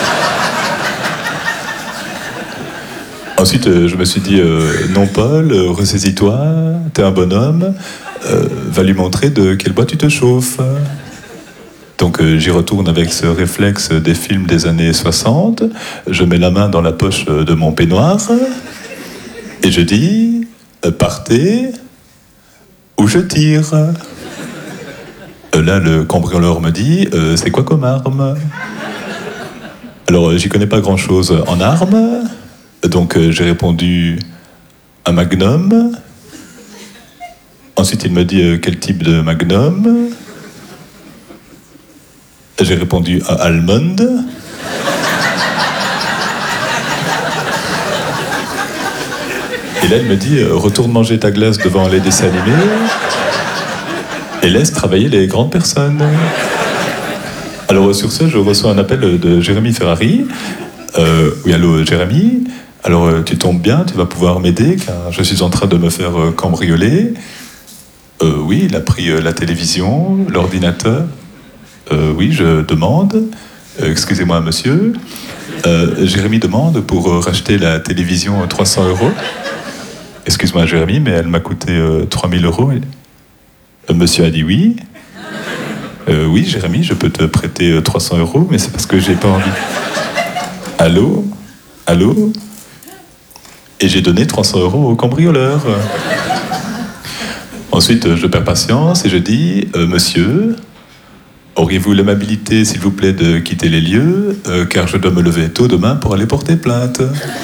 I: Ensuite, euh, je me suis dit, euh, non Paul, euh, ressaisis-toi, t'es un bonhomme, euh, va lui montrer de quel bois tu te chauffes. Donc euh, j'y retourne avec ce réflexe des films des années soixante, je mets la main dans la poche de mon peignoir, et je dis, euh, partez, ou je tire. Euh, là, le cambrioleur me dit, euh, c'est quoi comme arme? Alors, euh, j'y connais pas grand-chose en armes. Donc euh, j'ai répondu un magnum. Ensuite il me dit euh, quel type de magnum. J'ai répondu un almond. Et là il me dit euh, retourne manger ta glace devant les dessins animés et laisse travailler les grandes personnes. Alors sur ce je reçois un appel de Jérémy Ferrari. Euh, oui allô Jérémy. Alors, euh, tu tombes bien, tu vas pouvoir m'aider, car je suis en train de me faire euh, cambrioler. Euh, oui, il a pris euh, la télévision, l'ordinateur. Euh, oui, je demande. Euh, excusez-moi, monsieur. Euh, Jérémy demande pour euh, racheter la télévision trois cents euros. Excuse-moi, Jérémy, mais elle m'a coûté euh, trois mille euros. Euh, monsieur a dit oui. Euh, oui, Jérémy, je peux te prêter euh, trois cents euros, mais c'est parce que j'ai pas envie. Allô? Allô? Et j'ai donné trois cents euros au cambrioleur. Ensuite, je perds patience et je dis euh, Monsieur, auriez-vous l'amabilité, s'il vous plaît, de quitter les lieux, euh, car je dois me lever tôt demain pour aller porter plainte.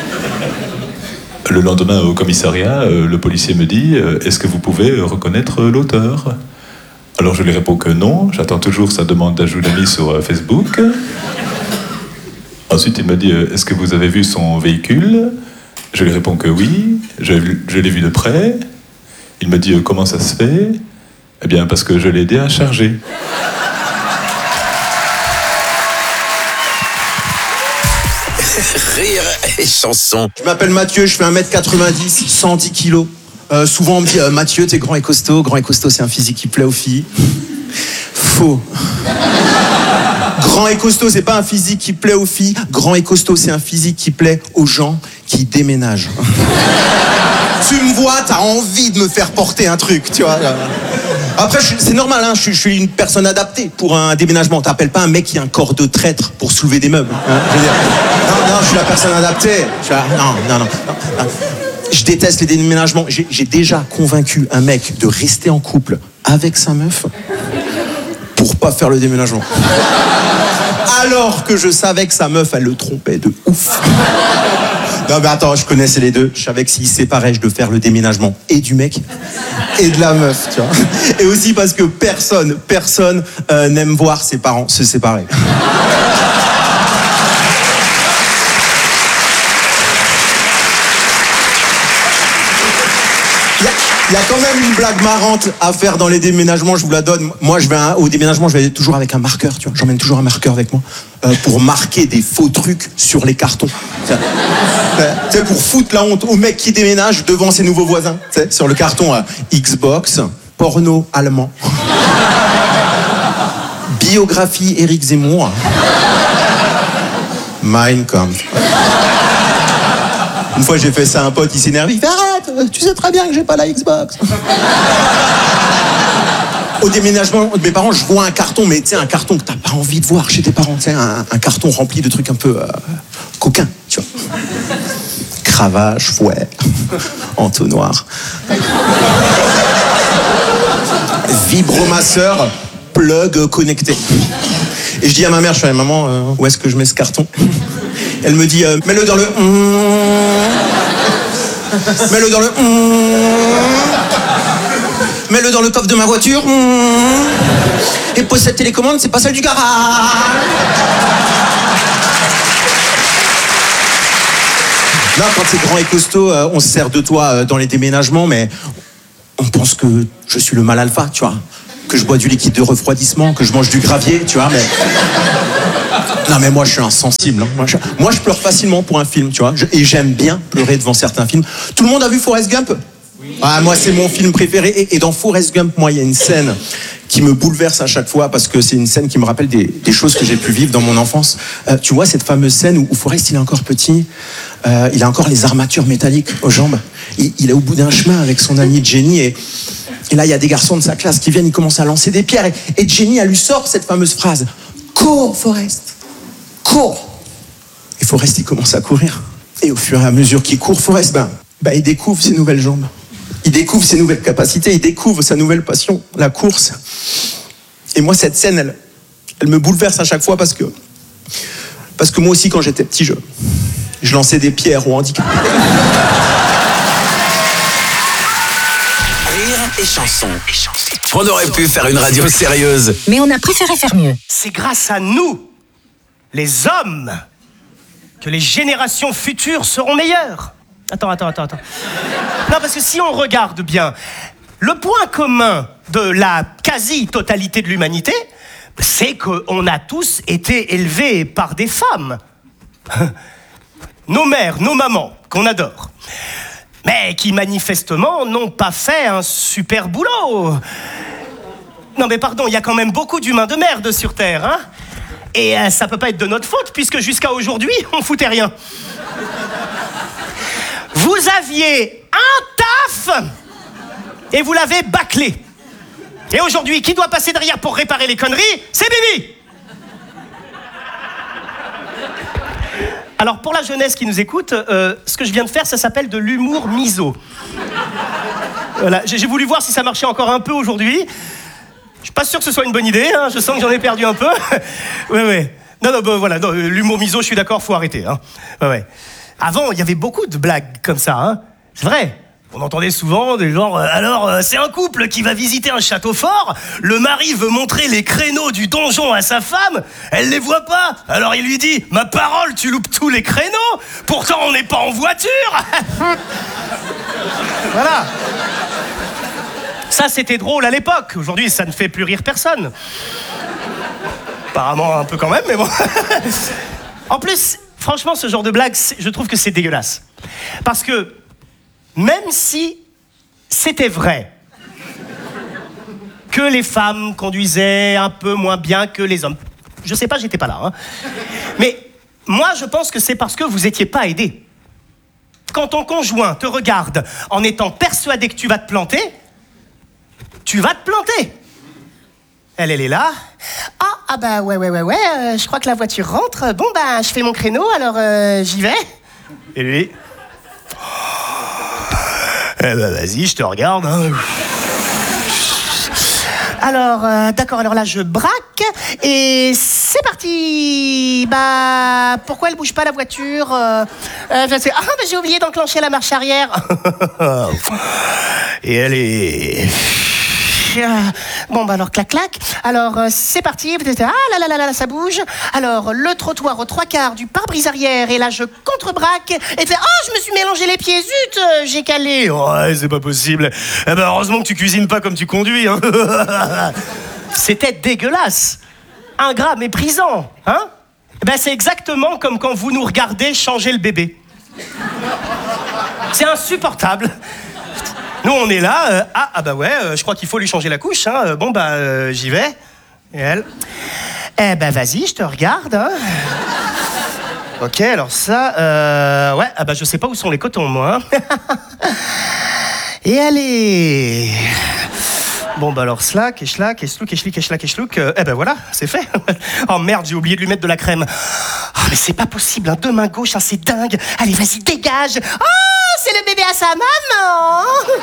I: Le lendemain, au commissariat, euh, le policier me dit euh, est-ce que vous pouvez reconnaître l'auteur? Alors je lui réponds que non, j'attends toujours sa demande d'ajout d'amis sur euh, Facebook. Ensuite, il me dit euh, est-ce que vous avez vu son véhicule? Je lui réponds que oui, je, je l'ai vu de près. Il me dit euh, comment ça se fait? Eh bien parce que je l'ai aidé à charger.
B: Rire et chanson.
L: Je m'appelle Mathieu, je fais un mètre quatre-vingt-dix, cent dix kilos. Euh, souvent on me dit euh, Mathieu, t'es grand et costaud. Grand et costaud, c'est un physique qui plaît aux filles. Faux. Grand et costaud, c'est pas un physique qui plaît aux filles. Grand et costaud, c'est un physique qui plaît aux gens qui déménagent. Tu me vois, t'as envie de me faire porter un truc, tu vois. Après, je- c'est normal, hein, je, je suis une personne adaptée pour un déménagement. T'appelles pas un mec qui a un corps de traître pour soulever des meubles. Hein, je veux dire. Non, non, je suis la personne adaptée. Je suis la- Non, non, non, non, non. Je déteste les déménagements. J'ai j'ai déjà convaincu un mec de rester en couple avec sa meuf pour pas faire le déménagement. Alors que je savais que sa meuf, elle le trompait de ouf. Non mais attends, je connaissais les deux. Je savais que s'ils se séparaient, je devais faire le déménagement et du mec et de la meuf, tu vois. Et aussi parce que personne, personne euh, n'aime voir ses parents se séparer. Il y a quand même une blague marrante à faire dans les déménagements, je vous la donne. Moi, je vais à- au déménagement, je vais toujours avec un marqueur, tu vois. J'emmène toujours un marqueur avec moi euh, pour marquer des faux trucs sur les cartons. Tu sais, pour foutre la honte au mec qui déménage devant ses nouveaux voisins. Tu sais, sur le carton, euh, Xbox, porno allemand, biographie Éric Zemmour, Mein Kampf. Une fois, j'ai fait ça à un pote, il s'énerve, il fait arrête, tu sais très bien que j'ai pas la Xbox. Au déménagement de mes parents, je vois un carton, mais tu sais, un carton que t'as pas envie de voir chez tes parents, tu sais, un, un carton rempli de trucs un peu euh, coquins, tu vois. Cravache, fouet, entonnoir. Vibromasseur, plug connecté. Et je dis à ma mère, je fais maman, euh, où est-ce que je mets ce carton? Elle me dit, euh, mets-le dans le... Mets-le dans le... Mets-le dans le coffre de ma voiture. Mmh. Et pose cette télécommande, c'est pas celle du garage. Non, quand t'es grand et costaud, euh, on se sert de toi euh, dans les déménagements, mais on pense que je suis le mal alpha, tu vois. Que je bois du liquide de refroidissement, que je mange du gravier, tu vois, mais... Non, mais moi, je suis insensible. Hein. Moi, je... moi, je pleure facilement pour un film, tu vois. Je... Et j'aime bien pleurer devant certains films. Tout le monde a vu Forrest Gump ? Oui. Ah, moi, c'est mon film préféré. Et, et dans Forrest Gump, moi, il y a une scène qui me bouleverse à chaque fois parce que c'est une scène qui me rappelle des, des choses que j'ai pu vivre dans mon enfance. Euh, tu vois, cette fameuse scène où, où Forrest, il est encore petit, euh, il a encore les armatures métalliques aux jambes. Il, il est au bout d'un chemin avec son ami Jenny et... Et là, il y a des garçons de sa classe qui viennent, ils commencent à lancer des pierres. Et, et Jenny, elle lui sort cette fameuse phrase. « Cours, Forrest, cours !» Et Forrest, il commence à courir. Et au fur et à mesure qu'il court, Forrest, ben, ben, il découvre ses nouvelles jambes. Il découvre ses nouvelles capacités, il découvre sa nouvelle passion, la course. Et moi, cette scène, elle, elle me bouleverse à chaque fois parce que... Parce que moi aussi, quand j'étais petit, je, je lançais des pierres aux handicapés.
B: Et chansons. On aurait pu faire une radio sérieuse.
G: Mais on a préféré faire mieux.
M: C'est grâce à nous, les hommes, que les générations futures seront meilleures. Attends, attends, attends, attends. Non, parce que si on regarde bien, le point commun de la quasi-totalité de l'humanité, c'est qu'on a tous été élevés par des femmes. Nos mères, nos mamans, qu'on adore. Mais qui manifestement n'ont pas fait un super boulot. Non mais pardon, il y a quand même beaucoup d'humains de merde sur Terre, hein. Et euh, ça peut pas être de notre faute, puisque jusqu'à aujourd'hui, on foutait rien. Vous aviez un taf, et vous l'avez bâclé. Et aujourd'hui, qui doit passer derrière pour réparer les conneries ? C'est Bibi. Alors, pour la jeunesse qui nous écoute, euh, ce que je viens de faire, ça s'appelle de l'humour miso. Voilà, j'ai, j'ai voulu voir si ça marchait encore un peu aujourd'hui. Je suis pas sûr que ce soit une bonne idée, hein, je sens que j'en ai perdu un peu. Ouais, ouais. Non, non, bah, voilà, non, l'humour miso, je suis d'accord, faut arrêter. Hein. Ouais, ouais. Avant, il y avait beaucoup de blagues comme ça, hein. C'est vrai. On entendait souvent des genres, euh, alors, euh, c'est un couple qui va visiter un château fort, le mari veut montrer les créneaux du donjon à sa femme, elle les voit pas, alors il lui dit, ma parole, tu loupes tous les créneaux, pourtant on n'est pas en voiture. Voilà. Ça, c'était drôle à l'époque, aujourd'hui, ça ne fait plus rire personne. Apparemment un peu quand même, mais bon. En plus, franchement, ce genre de blague, je trouve que c'est dégueulasse. Parce que, même si c'était vrai que les femmes conduisaient un peu moins bien que les hommes, je sais pas, j'étais pas là, hein. Mais moi, je pense que c'est parce que vous étiez pas aidés. Quand ton conjoint te regarde en étant persuadé que tu vas te planter, tu vas te planter. Elle, elle est là. Ah, ah bah ouais, ouais, ouais, ouais, euh, je crois que la voiture rentre. Bon, bah, je fais mon créneau, alors euh, j'y vais. Et lui... Eh ben vas-y, je te regarde. Hein. Alors, euh, d'accord, alors là, je braque et c'est parti. Bah, pourquoi elle bouge pas la voiture euh, euh, je sais, Ah, bah, j'ai oublié d'enclencher la marche arrière. Et elle est... Bon, bah alors, clac, clac. Alors, euh, c'est parti. Ah là là là là, ça bouge. Alors, le trottoir aux trois quarts du pare-brise arrière. Et là, je contre-braque. Et fait, oh, je me suis mélangé les pieds. Zut, euh, j'ai calé. Ouais, c'est pas possible. Eh ben, heureusement que tu cuisines pas comme tu conduis. Hein. C'était dégueulasse. Ingrat, méprisant. Hein? Ben, c'est exactement comme quand vous nous regardez changer le bébé. C'est insupportable. Nous, on est là, euh, ah, ah bah ouais, euh, je crois qu'il faut lui changer la couche, hein. Euh, bon bah, euh, j'y vais. Et elle, eh ben vas-y, je te regarde, hein. Ok, alors ça, euh, ouais, ah bah je sais pas où sont les cotons, moi. Hein. Et allez. Bon bah alors slack, et schlack, et slouk, et schlick, et schlack, et schlouk, euh, eh ben voilà, c'est fait. Oh merde, j'ai oublié de lui mettre de la crème. Oh, mais c'est pas possible, hein, deux mains gauches, hein, c'est dingue. Allez, vas-y, dégage. Oh, c'est le bébé à sa maman.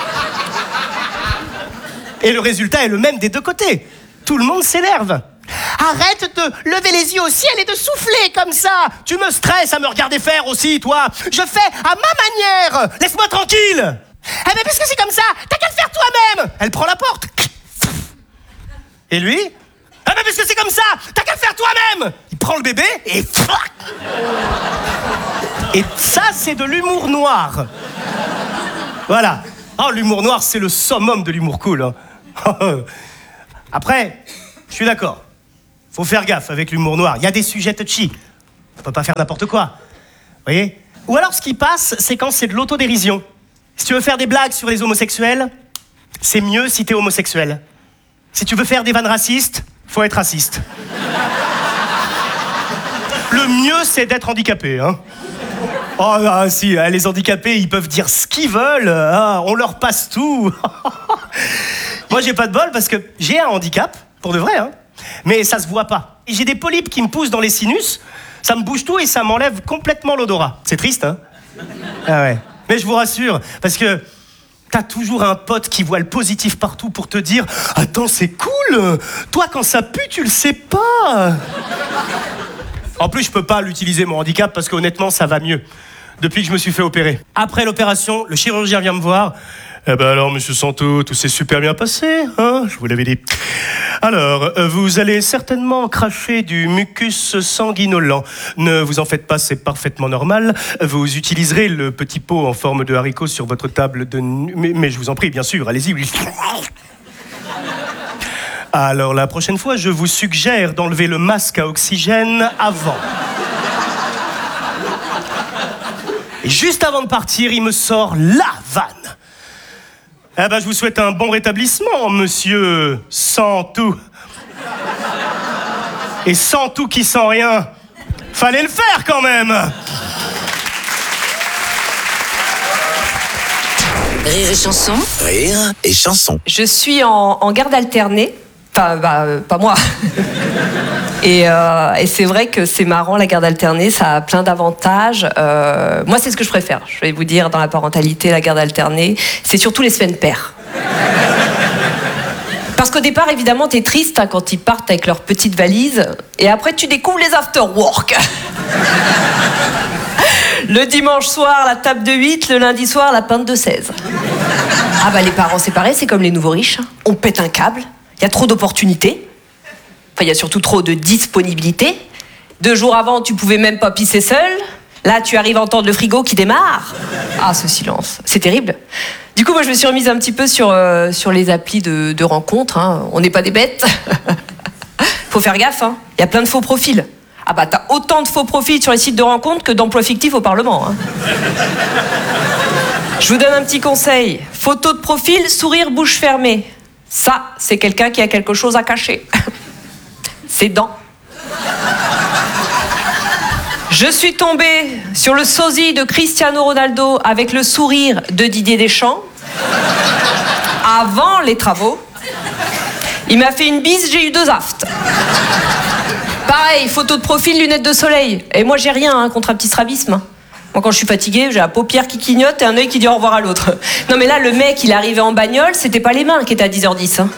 M: Et le résultat est le même des deux côtés. Tout le monde s'énerve. Arrête de lever les yeux au ciel et de souffler comme ça. Tu me stresses à me regarder faire aussi, toi. Je fais à ma manière. Laisse-moi tranquille. Ah mais parce que c'est comme ça, t'as qu'à le faire toi-même. Elle prend la porte. Et lui? Ah mais parce que c'est comme ça, t'as qu'à le faire toi-même. Il prend le bébé et... Et ça, c'est de l'humour noir. Voilà. Oh, l'humour noir, c'est le summum de l'humour cool. Hein. Après, je suis d'accord. Faut faire gaffe avec l'humour noir. Il y a des sujets touchy. On peut pas faire n'importe quoi. Vous voyez? Ou alors, ce qui passe, c'est quand c'est de l'autodérision. Si tu veux faire des blagues sur les homosexuels, c'est mieux si t'es homosexuel. Si tu veux faire des vannes racistes, faut être raciste. Le mieux, c'est d'être handicapé, hein. Oh, ah, si, les handicapés, ils peuvent dire ce qu'ils veulent, hein, on leur passe tout. Moi, j'ai pas de bol parce que j'ai un handicap, pour de vrai, hein, mais ça se voit pas. Et j'ai des polypes qui me poussent dans les sinus, ça me bouge tout et ça m'enlève complètement l'odorat. C'est triste, hein? Ah ouais. Mais je vous rassure, parce que t'as toujours un pote qui voit le positif partout pour te dire « Attends, c'est cool, toi, quand ça pue, tu le sais pas !» En plus, je peux pas l'utiliser, mon handicap, parce qu'honnêtement, ça va mieux. Depuis que je me suis fait opérer. Après l'opération, le chirurgien vient me voir. Eh ben alors, monsieur Santo, tout s'est super bien passé, hein? Je vous l'avais dit. Alors, vous allez certainement cracher du mucus sanguinolent. Ne vous en faites pas, c'est parfaitement normal. Vous utiliserez le petit pot en forme de haricot sur votre table de... Mais, mais je vous en prie, bien sûr, allez-y. Alors, la prochaine fois, je vous suggère d'enlever le masque à oxygène avant. Et juste avant de partir, il me sort la vanne. Eh ben, je vous souhaite un bon rétablissement, monsieur sans tout. Et sans tout qui sent rien. Fallait le faire quand même.
N: Rire et chanson.
B: Rire et chanson.
N: Je suis en, en garde alternée. Enfin, bah, euh, pas moi. Et, euh, et c'est vrai que c'est marrant, la garde alternée, ça a plein d'avantages. Euh, moi, c'est ce que je préfère. Je vais vous dire, dans la parentalité, la garde alternée, c'est surtout les semaines paires. Parce qu'au départ, évidemment, t'es triste hein, quand ils partent avec leurs petites valises. Et après, tu découvres les after-work. Le dimanche soir, la table de huit. Le lundi soir, la pinte de seize. Ah bah, les parents séparés, c'est comme les nouveaux riches. On pète un câble. Il y a trop d'opportunités. Enfin, il y a surtout trop de disponibilité. Deux jours avant, tu pouvais même pas pisser seul. Là, tu arrives à entendre le frigo qui démarre. Ah, ce silence, c'est terrible. Du coup, moi, je me suis remise un petit peu sur, euh, sur les applis de, de rencontres. Hein. On n'est pas des bêtes. Faut faire gaffe, hein. Il y a plein de faux profils. Ah bah, t'as autant de faux profils sur les sites de rencontres que d'emplois fictifs au Parlement. Hein. Je vous donne un petit conseil. Photo de profil, sourire bouche fermée. Ça, c'est quelqu'un qui a quelque chose à cacher. Ses dents. Je suis tombée sur le sosie de Cristiano Ronaldo avec le sourire de Didier Deschamps. Avant les travaux. Il m'a fait une bise, j'ai eu deux aftes. Pareil, photo de profil, lunettes de soleil. Et moi, j'ai rien hein, contre un petit strabisme. Moi, quand je suis fatiguée, j'ai la paupière qui clignote et un œil qui dit au revoir à l'autre. Non, mais là, le mec, il arrivait en bagnole, c'était pas les mains qui étaient à dix heures dix. Hein.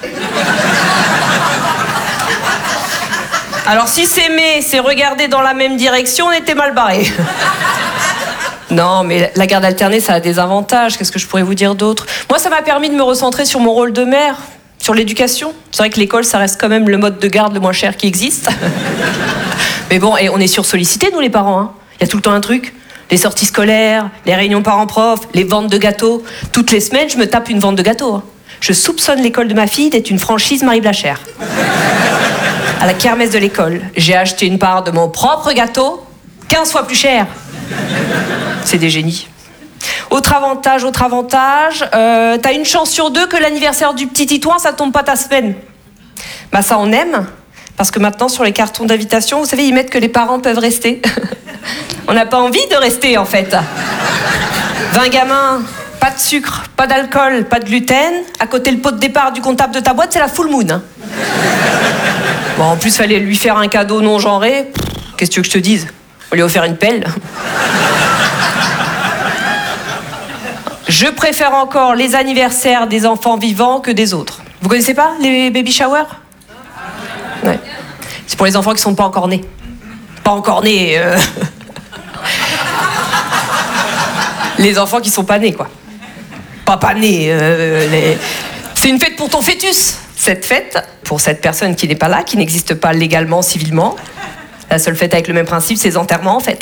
N: Alors, si s'aimer, c'est regarder dans la même direction, on était mal barrés. Non, mais la garde alternée, ça a des avantages. Qu'est-ce que je pourrais vous dire d'autre? Moi, ça m'a permis de me recentrer sur mon rôle de mère, sur l'éducation. C'est vrai que l'école, ça reste quand même le mode de garde le moins cher qui existe. Mais bon, et on est sursollicités, nous, les parents. Hein. Il y a tout le temps un truc. Les sorties scolaires, les réunions parents-prof, les ventes de gâteaux. Toutes les semaines, je me tape une vente de gâteaux. Hein. Je soupçonne l'école de ma fille d'être une franchise Marie Blachère. À la kermesse de l'école, j'ai acheté une part de mon propre gâteau, quinze fois plus cher. C'est des génies. Autre avantage, autre avantage, euh, t'as une chance sur deux que l'anniversaire du petit Titouan, ça tombe pas ta semaine. Bah ça, on aime. Parce que maintenant, sur les cartons d'invitation, vous savez, ils mettent que les parents peuvent rester. On n'a pas envie de rester, en fait. vingt gamins, pas de sucre, pas d'alcool, pas de gluten. À côté, le pot de départ du comptable de ta boîte, c'est la full moon. Hein. Bon, en plus, fallait lui faire un cadeau non genré. Qu'est-ce que tu veux que je te dise? On lui a offert une pelle. Je préfère encore les anniversaires des enfants vivants que des autres. Vous connaissez pas les baby showers? Ouais. C'est pour les enfants qui sont pas encore nés. Pas encore nés. Euh... les enfants qui sont pas nés, quoi. Papa né. euh, les- C'est une fête pour ton fœtus. Cette fête, pour cette personne qui n'est pas là, qui n'existe pas légalement, civilement, la seule fête avec le même principe, c'est les enterrements en fait.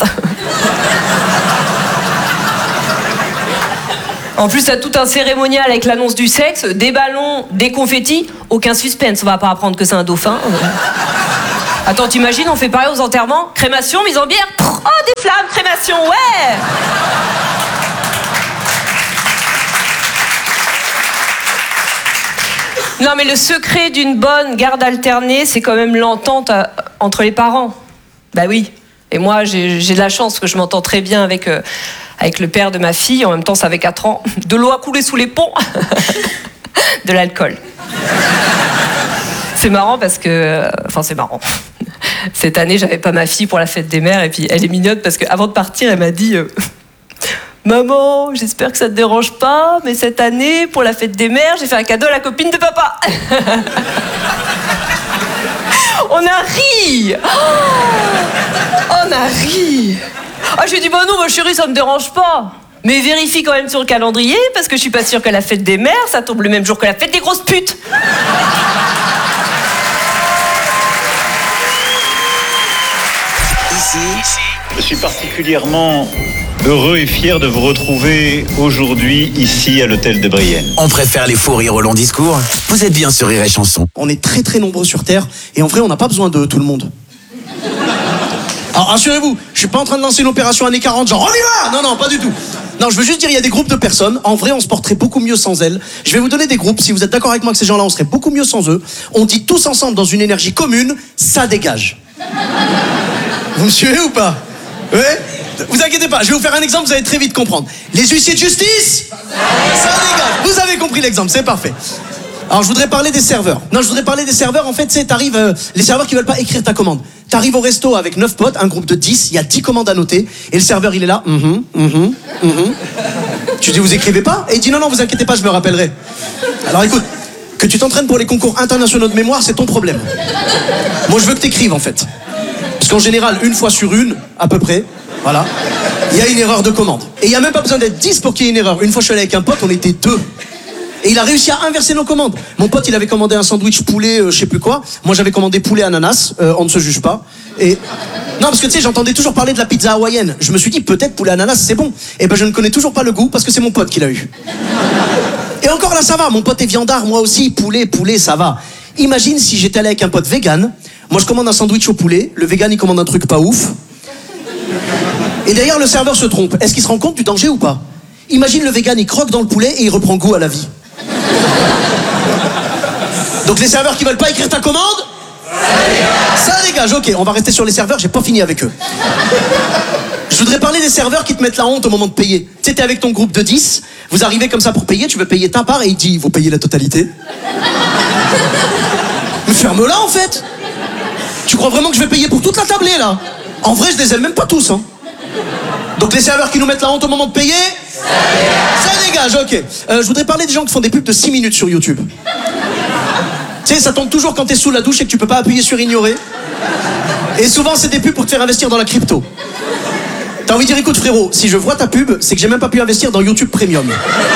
N: En plus, t'as tout un cérémonial avec l'annonce du sexe, des ballons, des confettis, aucun suspense, on va pas apprendre que c'est un dauphin. Attends, t'imagines, on fait pareil aux enterrements? Crémation, mise en bière, oh, des flammes, crémation, ouais. Non, mais le secret d'une bonne garde alternée, c'est quand même l'entente euh, entre les parents. Bah oui. Et moi, j'ai j'ai de la chance que je m'entends très bien avec, euh, avec le père de ma fille. En même temps, ça avait quatre ans. De l'eau a coulé sous les ponts. De l'alcool. C'est marrant parce que... euh, Enfin, c'est marrant. Cette année, j'avais pas ma fille pour la fête des mères. Et puis, elle est mignonne parce qu'avant de partir, elle m'a dit... euh, Maman, j'espère que ça te dérange pas, mais cette année, pour la fête des mères, j'ai fait un cadeau à la copine de papa. On a ri. Oh, on a ri. Ah, j'ai dit, bah non, ma chérie, ça me dérange pas. Mais vérifie quand même sur le calendrier, parce que je suis pas sûre que la fête des mères, ça tombe le même jour que la fête des grosses putes.
B: Ici,
O: Je suis particulièrement heureux et fier de vous retrouver aujourd'hui ici à l'hôtel de Brienne.
B: on préfère les faux rires au long discours. Vous êtes bien sur Rire et Chanson.
P: On est très très nombreux sur Terre et en vrai on n'a pas besoin de tout le monde. Alors rassurez-vous, je suis pas en train de lancer une opération années quarante genre on y va. Non non, pas du tout. Non, je veux juste dire il y a des groupes de personnes, en vrai on se porterait beaucoup mieux sans elles. Je vais vous donner des groupes, si vous êtes d'accord avec moi que ces gens-là on serait beaucoup mieux sans eux. On dit tous ensemble dans une énergie commune, ça dégage. Vous me suivez ou pas? Ouais. Vous inquiétez pas, je vais vous faire un exemple, vous allez très vite comprendre. Les huissiers de justice, ça dégage. Vous avez compris l'exemple, c'est parfait. Alors je voudrais parler des serveurs. Non, je voudrais parler des serveurs. En fait, tu sais, t'arrives, euh, les serveurs qui veulent pas écrire ta commande. T'arrives au resto avec neuf potes, un groupe de dix, il y a dix commandes à noter, et le serveur il est là. Mhm, mhm, mhm. Tu dis vous écrivez pas? Et il dit non non, vous inquiétez pas, je me rappellerai. Alors écoute, que tu t'entraînes pour les concours internationaux de mémoire, c'est ton problème. Moi je veux que t'écrives en fait. Parce qu'en général, une fois sur une, à peu près, voilà, il y a une erreur de commande. Et il n'y a même pas besoin d'être dix pour qu'il y ait une erreur. Une fois je suis allé avec un pote, on était deux. Et il a réussi à inverser nos commandes. Mon pote, il avait commandé un sandwich poulet, euh, je sais plus quoi. Moi, j'avais commandé poulet ananas. Euh, on ne se juge pas. Et non, parce que tu sais, j'entendais toujours parler de la pizza hawaïenne. Je me suis dit, peut-être poulet ananas, c'est bon. Et ben, je ne connais toujours pas le goût parce que c'est mon pote qui l'a eu. Et encore là, ça va. Mon pote est viandard, moi aussi. Poulet, poulet, ça va. Imagine si j'étais allé avec un pote vegan. Moi, je commande un sandwich au poulet. Le vegan, il commande un truc pas ouf. Et d'ailleurs, le serveur se trompe. Est-ce qu'il se rend compte du danger ou pas? Imagine le vegan, il croque dans le poulet et il reprend goût à la vie. Donc les serveurs qui veulent pas écrire ta commande, ça dégage. Ça dégage, ok, on va rester sur les serveurs, j'ai pas fini avec eux. Je voudrais parler des serveurs qui te mettent la honte au moment de payer. Tu sais, t'es avec ton groupe de dix, vous arrivez comme ça pour payer, tu veux payer ta part et il dit, vous payez la totalité. Mais ferme-la en fait. Tu crois vraiment que je vais payer pour toute la tablée là? En vrai, je les aime même pas tous, hein. Donc les serveurs qui nous mettent la honte au moment de payer, ça dégage, ça dégage, ok. Euh, je voudrais parler des gens qui font des pubs de six minutes sur YouTube. Tu sais, ça tombe toujours quand t'es sous la douche et que tu peux pas appuyer sur ignorer. Et souvent, c'est des pubs pour te faire investir dans la crypto. T'as envie de dire, écoute frérot, si je vois ta pub, c'est que j'ai même pas pu investir dans YouTube Premium.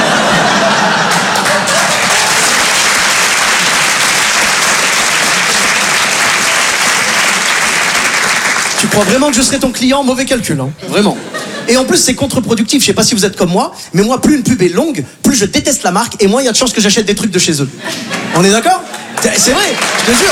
P: Tu crois vraiment que je serais ton client? Mauvais calcul, hein. Vraiment. Et en plus, c'est contre-productif. Je sais pas si vous êtes comme moi, mais moi, plus une pub est longue, plus je déteste la marque et moins il y a de chances que j'achète des trucs de chez eux. On est d'accord? C'est vrai, je te jure.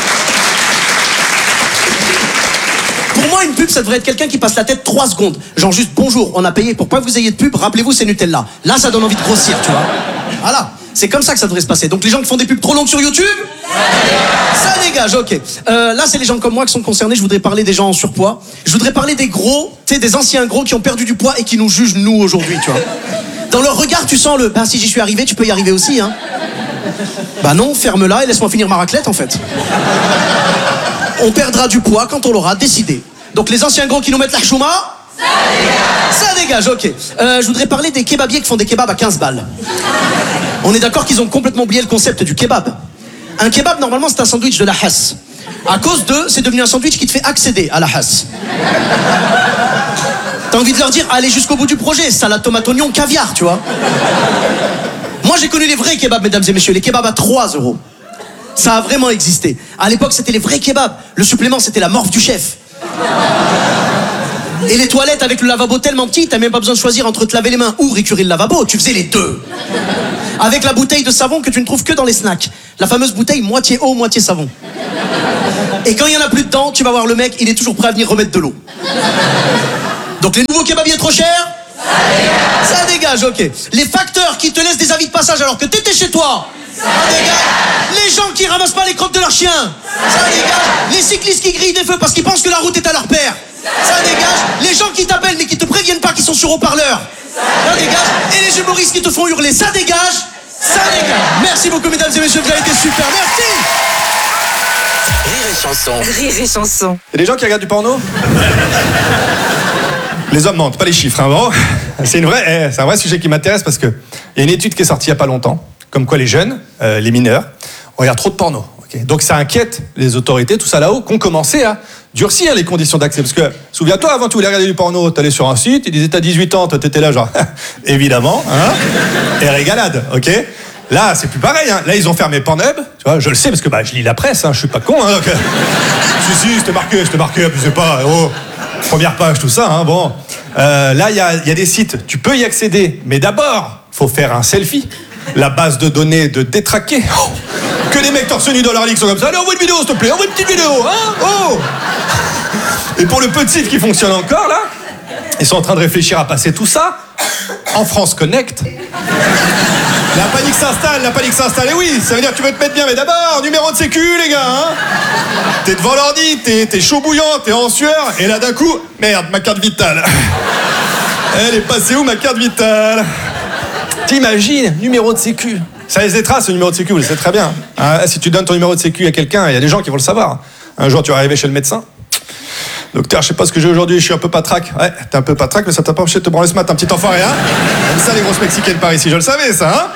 P: Pour moi, une pub, ça devrait être quelqu'un qui passe la tête trois secondes. Genre juste, bonjour, on a payé pour pas que vous ayez de pub, rappelez-vous, c'est Nutella. Là, ça donne envie de grossir, tu vois. Voilà. C'est comme ça que ça devrait se passer. Donc les gens qui font des pubs trop longues sur YouTube, ça dégage, ok. Euh, là, c'est les gens comme moi qui sont concernés. Je voudrais parler des gens en surpoids. Je voudrais parler des gros, tu sais, des anciens gros qui ont perdu du poids et qui nous jugent, nous, aujourd'hui, tu vois. Dans leur regard, tu sens le, bah si j'y suis arrivé, tu peux y arriver aussi, hein. Bah non, ferme-la et laisse-moi finir ma raclette, en fait. On perdra du poids quand on l'aura décidé. Donc les anciens gros qui nous mettent la chouma, ça dégage, ça dégage, ok. Euh, je voudrais parler des kebabiers qui font des kebabs à quinze balles. On est d'accord qu'ils ont complètement oublié le concept du kebab. Un kebab, normalement, c'est un sandwich de la hasse. À cause d'eux, c'est devenu un sandwich qui te fait accéder à la hasse. T'as envie de leur dire, allez jusqu'au bout du projet, salade, tomate, oignon, caviar, tu vois. Moi, j'ai connu les vrais kebabs, mesdames et messieurs, les kebabs à trois euros. Ça a vraiment existé. À l'époque, c'était les vrais kebabs. Le supplément, c'était la morve du chef. Et les toilettes avec le lavabo tellement petit, t'as même pas besoin de choisir entre te laver les mains ou récurer le lavabo, tu faisais les deux. Avec la bouteille de savon que tu ne trouves que dans les snacks. La fameuse bouteille moitié eau, moitié savon. Et quand il y en a plus dedans, tu vas voir le mec, il est toujours prêt à venir remettre de l'eau. Donc les nouveaux kebabiers trop chers, ça dégage. Ça dégage, ok. Les facteurs qui te laissent des avis de passage alors que t'étais chez toi, ça dégage. Les gens qui ramassent pas les crottes de leurs chiens, ça dégage. Les cyclistes qui grillent des feux parce qu'ils pensent que la route est à leur père, ça dégage. Les gens qui t'appellent mais qui te préviennent pas qu'ils sont sur haut-parleur, ça dégage. Et les humoristes qui te font hurler, ça dégage. Ça dégage. Merci beaucoup mesdames et messieurs, vous avez été super, merci.
B: Rire et chanson.
G: Rire et chanson.
Q: Il y a des gens qui regardent du porno? Les hommes mentent, pas les chiffres. Hein, bon. C'est une vraie, eh, c'est un vrai sujet qui m'intéresse parce que il y a une étude qui est sortie il y a pas longtemps, comme quoi les jeunes, euh, les mineurs, on regarde trop de porno. Okay. Donc ça inquiète les autorités, tout ça là-haut, qui ont commencé à durcir les conditions d'accès. Parce que, souviens-toi, avant tu voulais regarder du porno, t'allais sur un site, ils disaient t'as dix-huit ans, toi t'étais là genre, évidemment, hein, et régalade, ok. Là, c'est plus pareil, hein. Là, ils ont fermé Pornhub, tu vois, je le sais parce que bah, je lis la presse, hein, je suis pas con, hein, donc... si, si, c'était marqué, c'était marqué, abusez pas, oh, première page, tout ça, hein, bon. Euh, là, il y a, y a des sites, tu peux y accéder, mais d'abord, faut faire un selfie. La base de données de détraquer. Oh, que les mecs torse nu dans leur ligue sont comme ça. Allez, envoie une vidéo, s'il te plaît, envoie une petite vidéo, hein, oh. Et pour le peu de sites qui fonctionnent encore, là, ils sont en train de réfléchir à passer tout ça en France Connect. La panique s'installe, la panique s'installe. Et oui, ça veut dire que tu veux te mettre bien, mais d'abord, numéro de sécu, les gars, hein. T'es devant l'ordi, t'es, t'es chaud bouillant, t'es en sueur, et là d'un coup, merde, ma carte vitale. Elle est passée où, ma carte vitale? T'imagines, numéro de sécu. Ça laisse des traces, le numéro de sécu, vous le savez très bien. Hein, si tu donnes ton numéro de sécu à quelqu'un, il y a des gens qui vont le savoir. Un jour, tu vas arriver chez le médecin. Docteur, je sais pas ce que j'ai aujourd'hui, je suis un peu patraque. Ouais, t'es un peu patraque, mais ça t'a pas empêché de te branler ce matin, un petit enfoiré, hein. Comme ça, les grosses mexicaines par ici, je le savais, ça,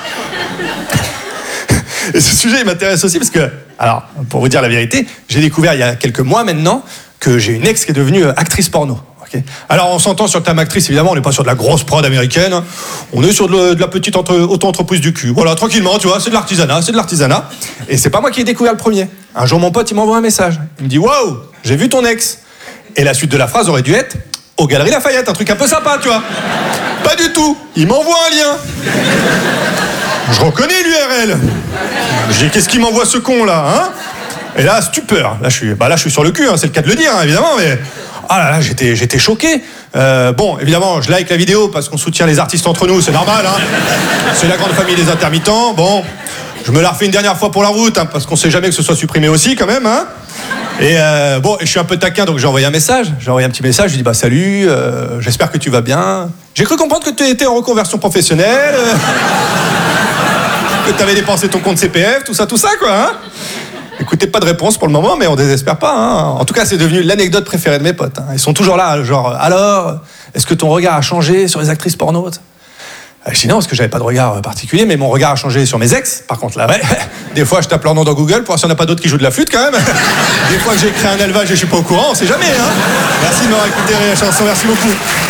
Q: hein. Et ce sujet, il m'intéresse aussi parce que, alors, pour vous dire la vérité, j'ai découvert il y a quelques mois maintenant que j'ai une ex qui est devenue actrice porno. Okay. Alors, on s'entend sur le terme actrice, évidemment, on n'est pas sur de la grosse prod américaine, hein. On est sur de, le, de la petite entre, auto-entreprise du cul. Voilà, tranquillement, tu vois, c'est de l'artisanat, c'est de l'artisanat. Et c'est pas moi qui ai découvert le premier. Un jour, mon pote, il m'envoie un message. Il me dit, waouh, j'ai vu ton ex. Et la suite de la phrase aurait dû être aux Galeries Lafayette, un truc un peu sympa, tu vois. Pas du tout. Il m'envoie un lien. Je reconnais l'U R L. Je dis, qu'est-ce qu'il m'envoie ce con là, hein? Et là, stupeur. Là, je suis, bah là, je suis sur le cul, hein, c'est le cas de le dire, hein, évidemment, mais ah là là, j'étais, j'étais choqué. Euh, bon, évidemment, je like la vidéo parce qu'on soutient les artistes entre nous, c'est normal, hein. C'est la grande famille des intermittents. Bon, je me la refais une dernière fois pour la route, hein, parce qu'on sait jamais que ce soit supprimé aussi, quand même, hein. Et euh, bon, je suis un peu taquin, donc j'ai envoyé un message. J'ai envoyé un petit message, je lui ai dit bah salut, euh, j'espère que tu vas bien. J'ai cru comprendre que tu étais en reconversion professionnelle, euh, que tu avais dépensé ton compte C P F, tout ça, tout ça, quoi. Hein. Écoutez, pas de réponse pour le moment, mais on désespère pas. Hein. En tout cas, c'est devenu l'anecdote préférée de mes potes. Hein. Ils sont toujours là, genre, alors, est-ce que ton regard a changé sur les actrices porno? Je dis non, parce que j'avais pas de regard particulier, mais mon regard a changé sur mes ex. Par contre, là, ouais, des fois, je tape leur nom dans Google pour voir s'il n'y en a pas d'autres qui jouent de la flûte, quand même. Des fois que j'ai créé un élevage et je suis pas au courant, on sait jamais, hein. Merci de m'avoir écouté, Rire et Chanson, merci beaucoup.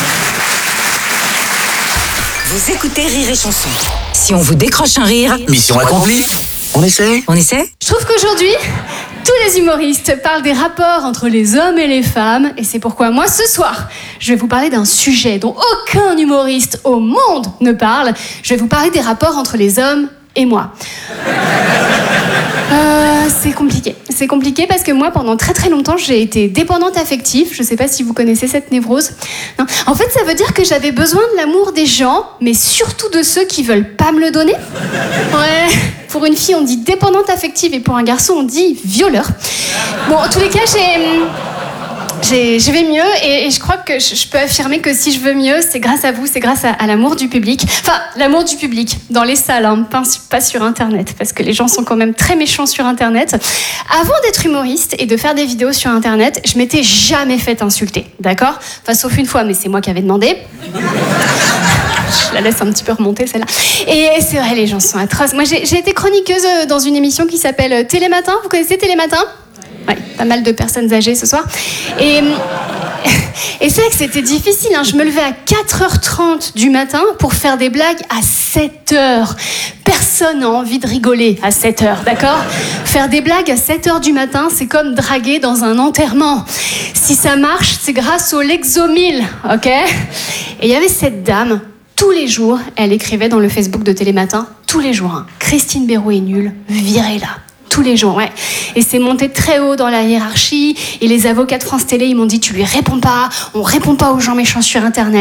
G: Vous écoutez Rire et Chanson. Si on vous décroche un rire...
B: Mission accomplie. On essaie
G: On essaie
R: Je trouve qu'aujourd'hui, tous les humoristes parlent des rapports entre les hommes et les femmes, et c'est pourquoi moi, ce soir, je vais vous parler d'un sujet dont aucun humoriste au monde ne parle. Je vais vous parler des rapports entre les hommes et moi. Euh, c'est compliqué. C'est compliqué parce que moi, pendant très très longtemps, j'ai été dépendante affective. Je sais pas si vous connaissez cette névrose. Non. En fait, ça veut dire que j'avais besoin de l'amour des gens, mais surtout de ceux qui veulent pas me le donner. Ouais. Pour une fille, on dit dépendante affective, et pour un garçon, on dit violeur. Bon, en tous les cas, j'ai... J'ai, je vais mieux et, et je crois que je, je peux affirmer que si je veux mieux, c'est grâce à vous, c'est grâce à, à l'amour du public. Enfin, l'amour du public, dans les salles, hein, pas, pas sur Internet, parce que les gens sont quand même très méchants sur Internet. Avant d'être humoriste et de faire des vidéos sur Internet, je m'étais jamais fait insulter, d'accord ? Enfin, sauf une fois, mais c'est moi qui avais demandé. Je la laisse un petit peu remonter, celle-là. Et c'est vrai, les gens sont atroces. Moi, j'ai, j'ai été chroniqueuse dans une émission qui s'appelle Télématin. Vous connaissez Télématin ? Ouais, pas mal de personnes âgées ce soir. Et, et c'est vrai que c'était difficile. Hein. Je me levais à quatre heures trente du matin pour faire des blagues à sept heures. Personne n'a envie de rigoler à sept heures, d'accord ? Faire des blagues à sept heures du matin, c'est comme draguer dans un enterrement. Si ça marche, c'est grâce au Lexomil, ok ? Et il y avait cette dame, tous les jours, elle écrivait dans le Facebook de Télématin, tous les jours, hein, Christine Béraud est nulle, virez-la. Tous les jours, ouais. Et c'est monté très haut dans la hiérarchie. Et les avocats de France Télé, ils m'ont dit, tu lui réponds pas, on répond pas aux gens méchants sur Internet.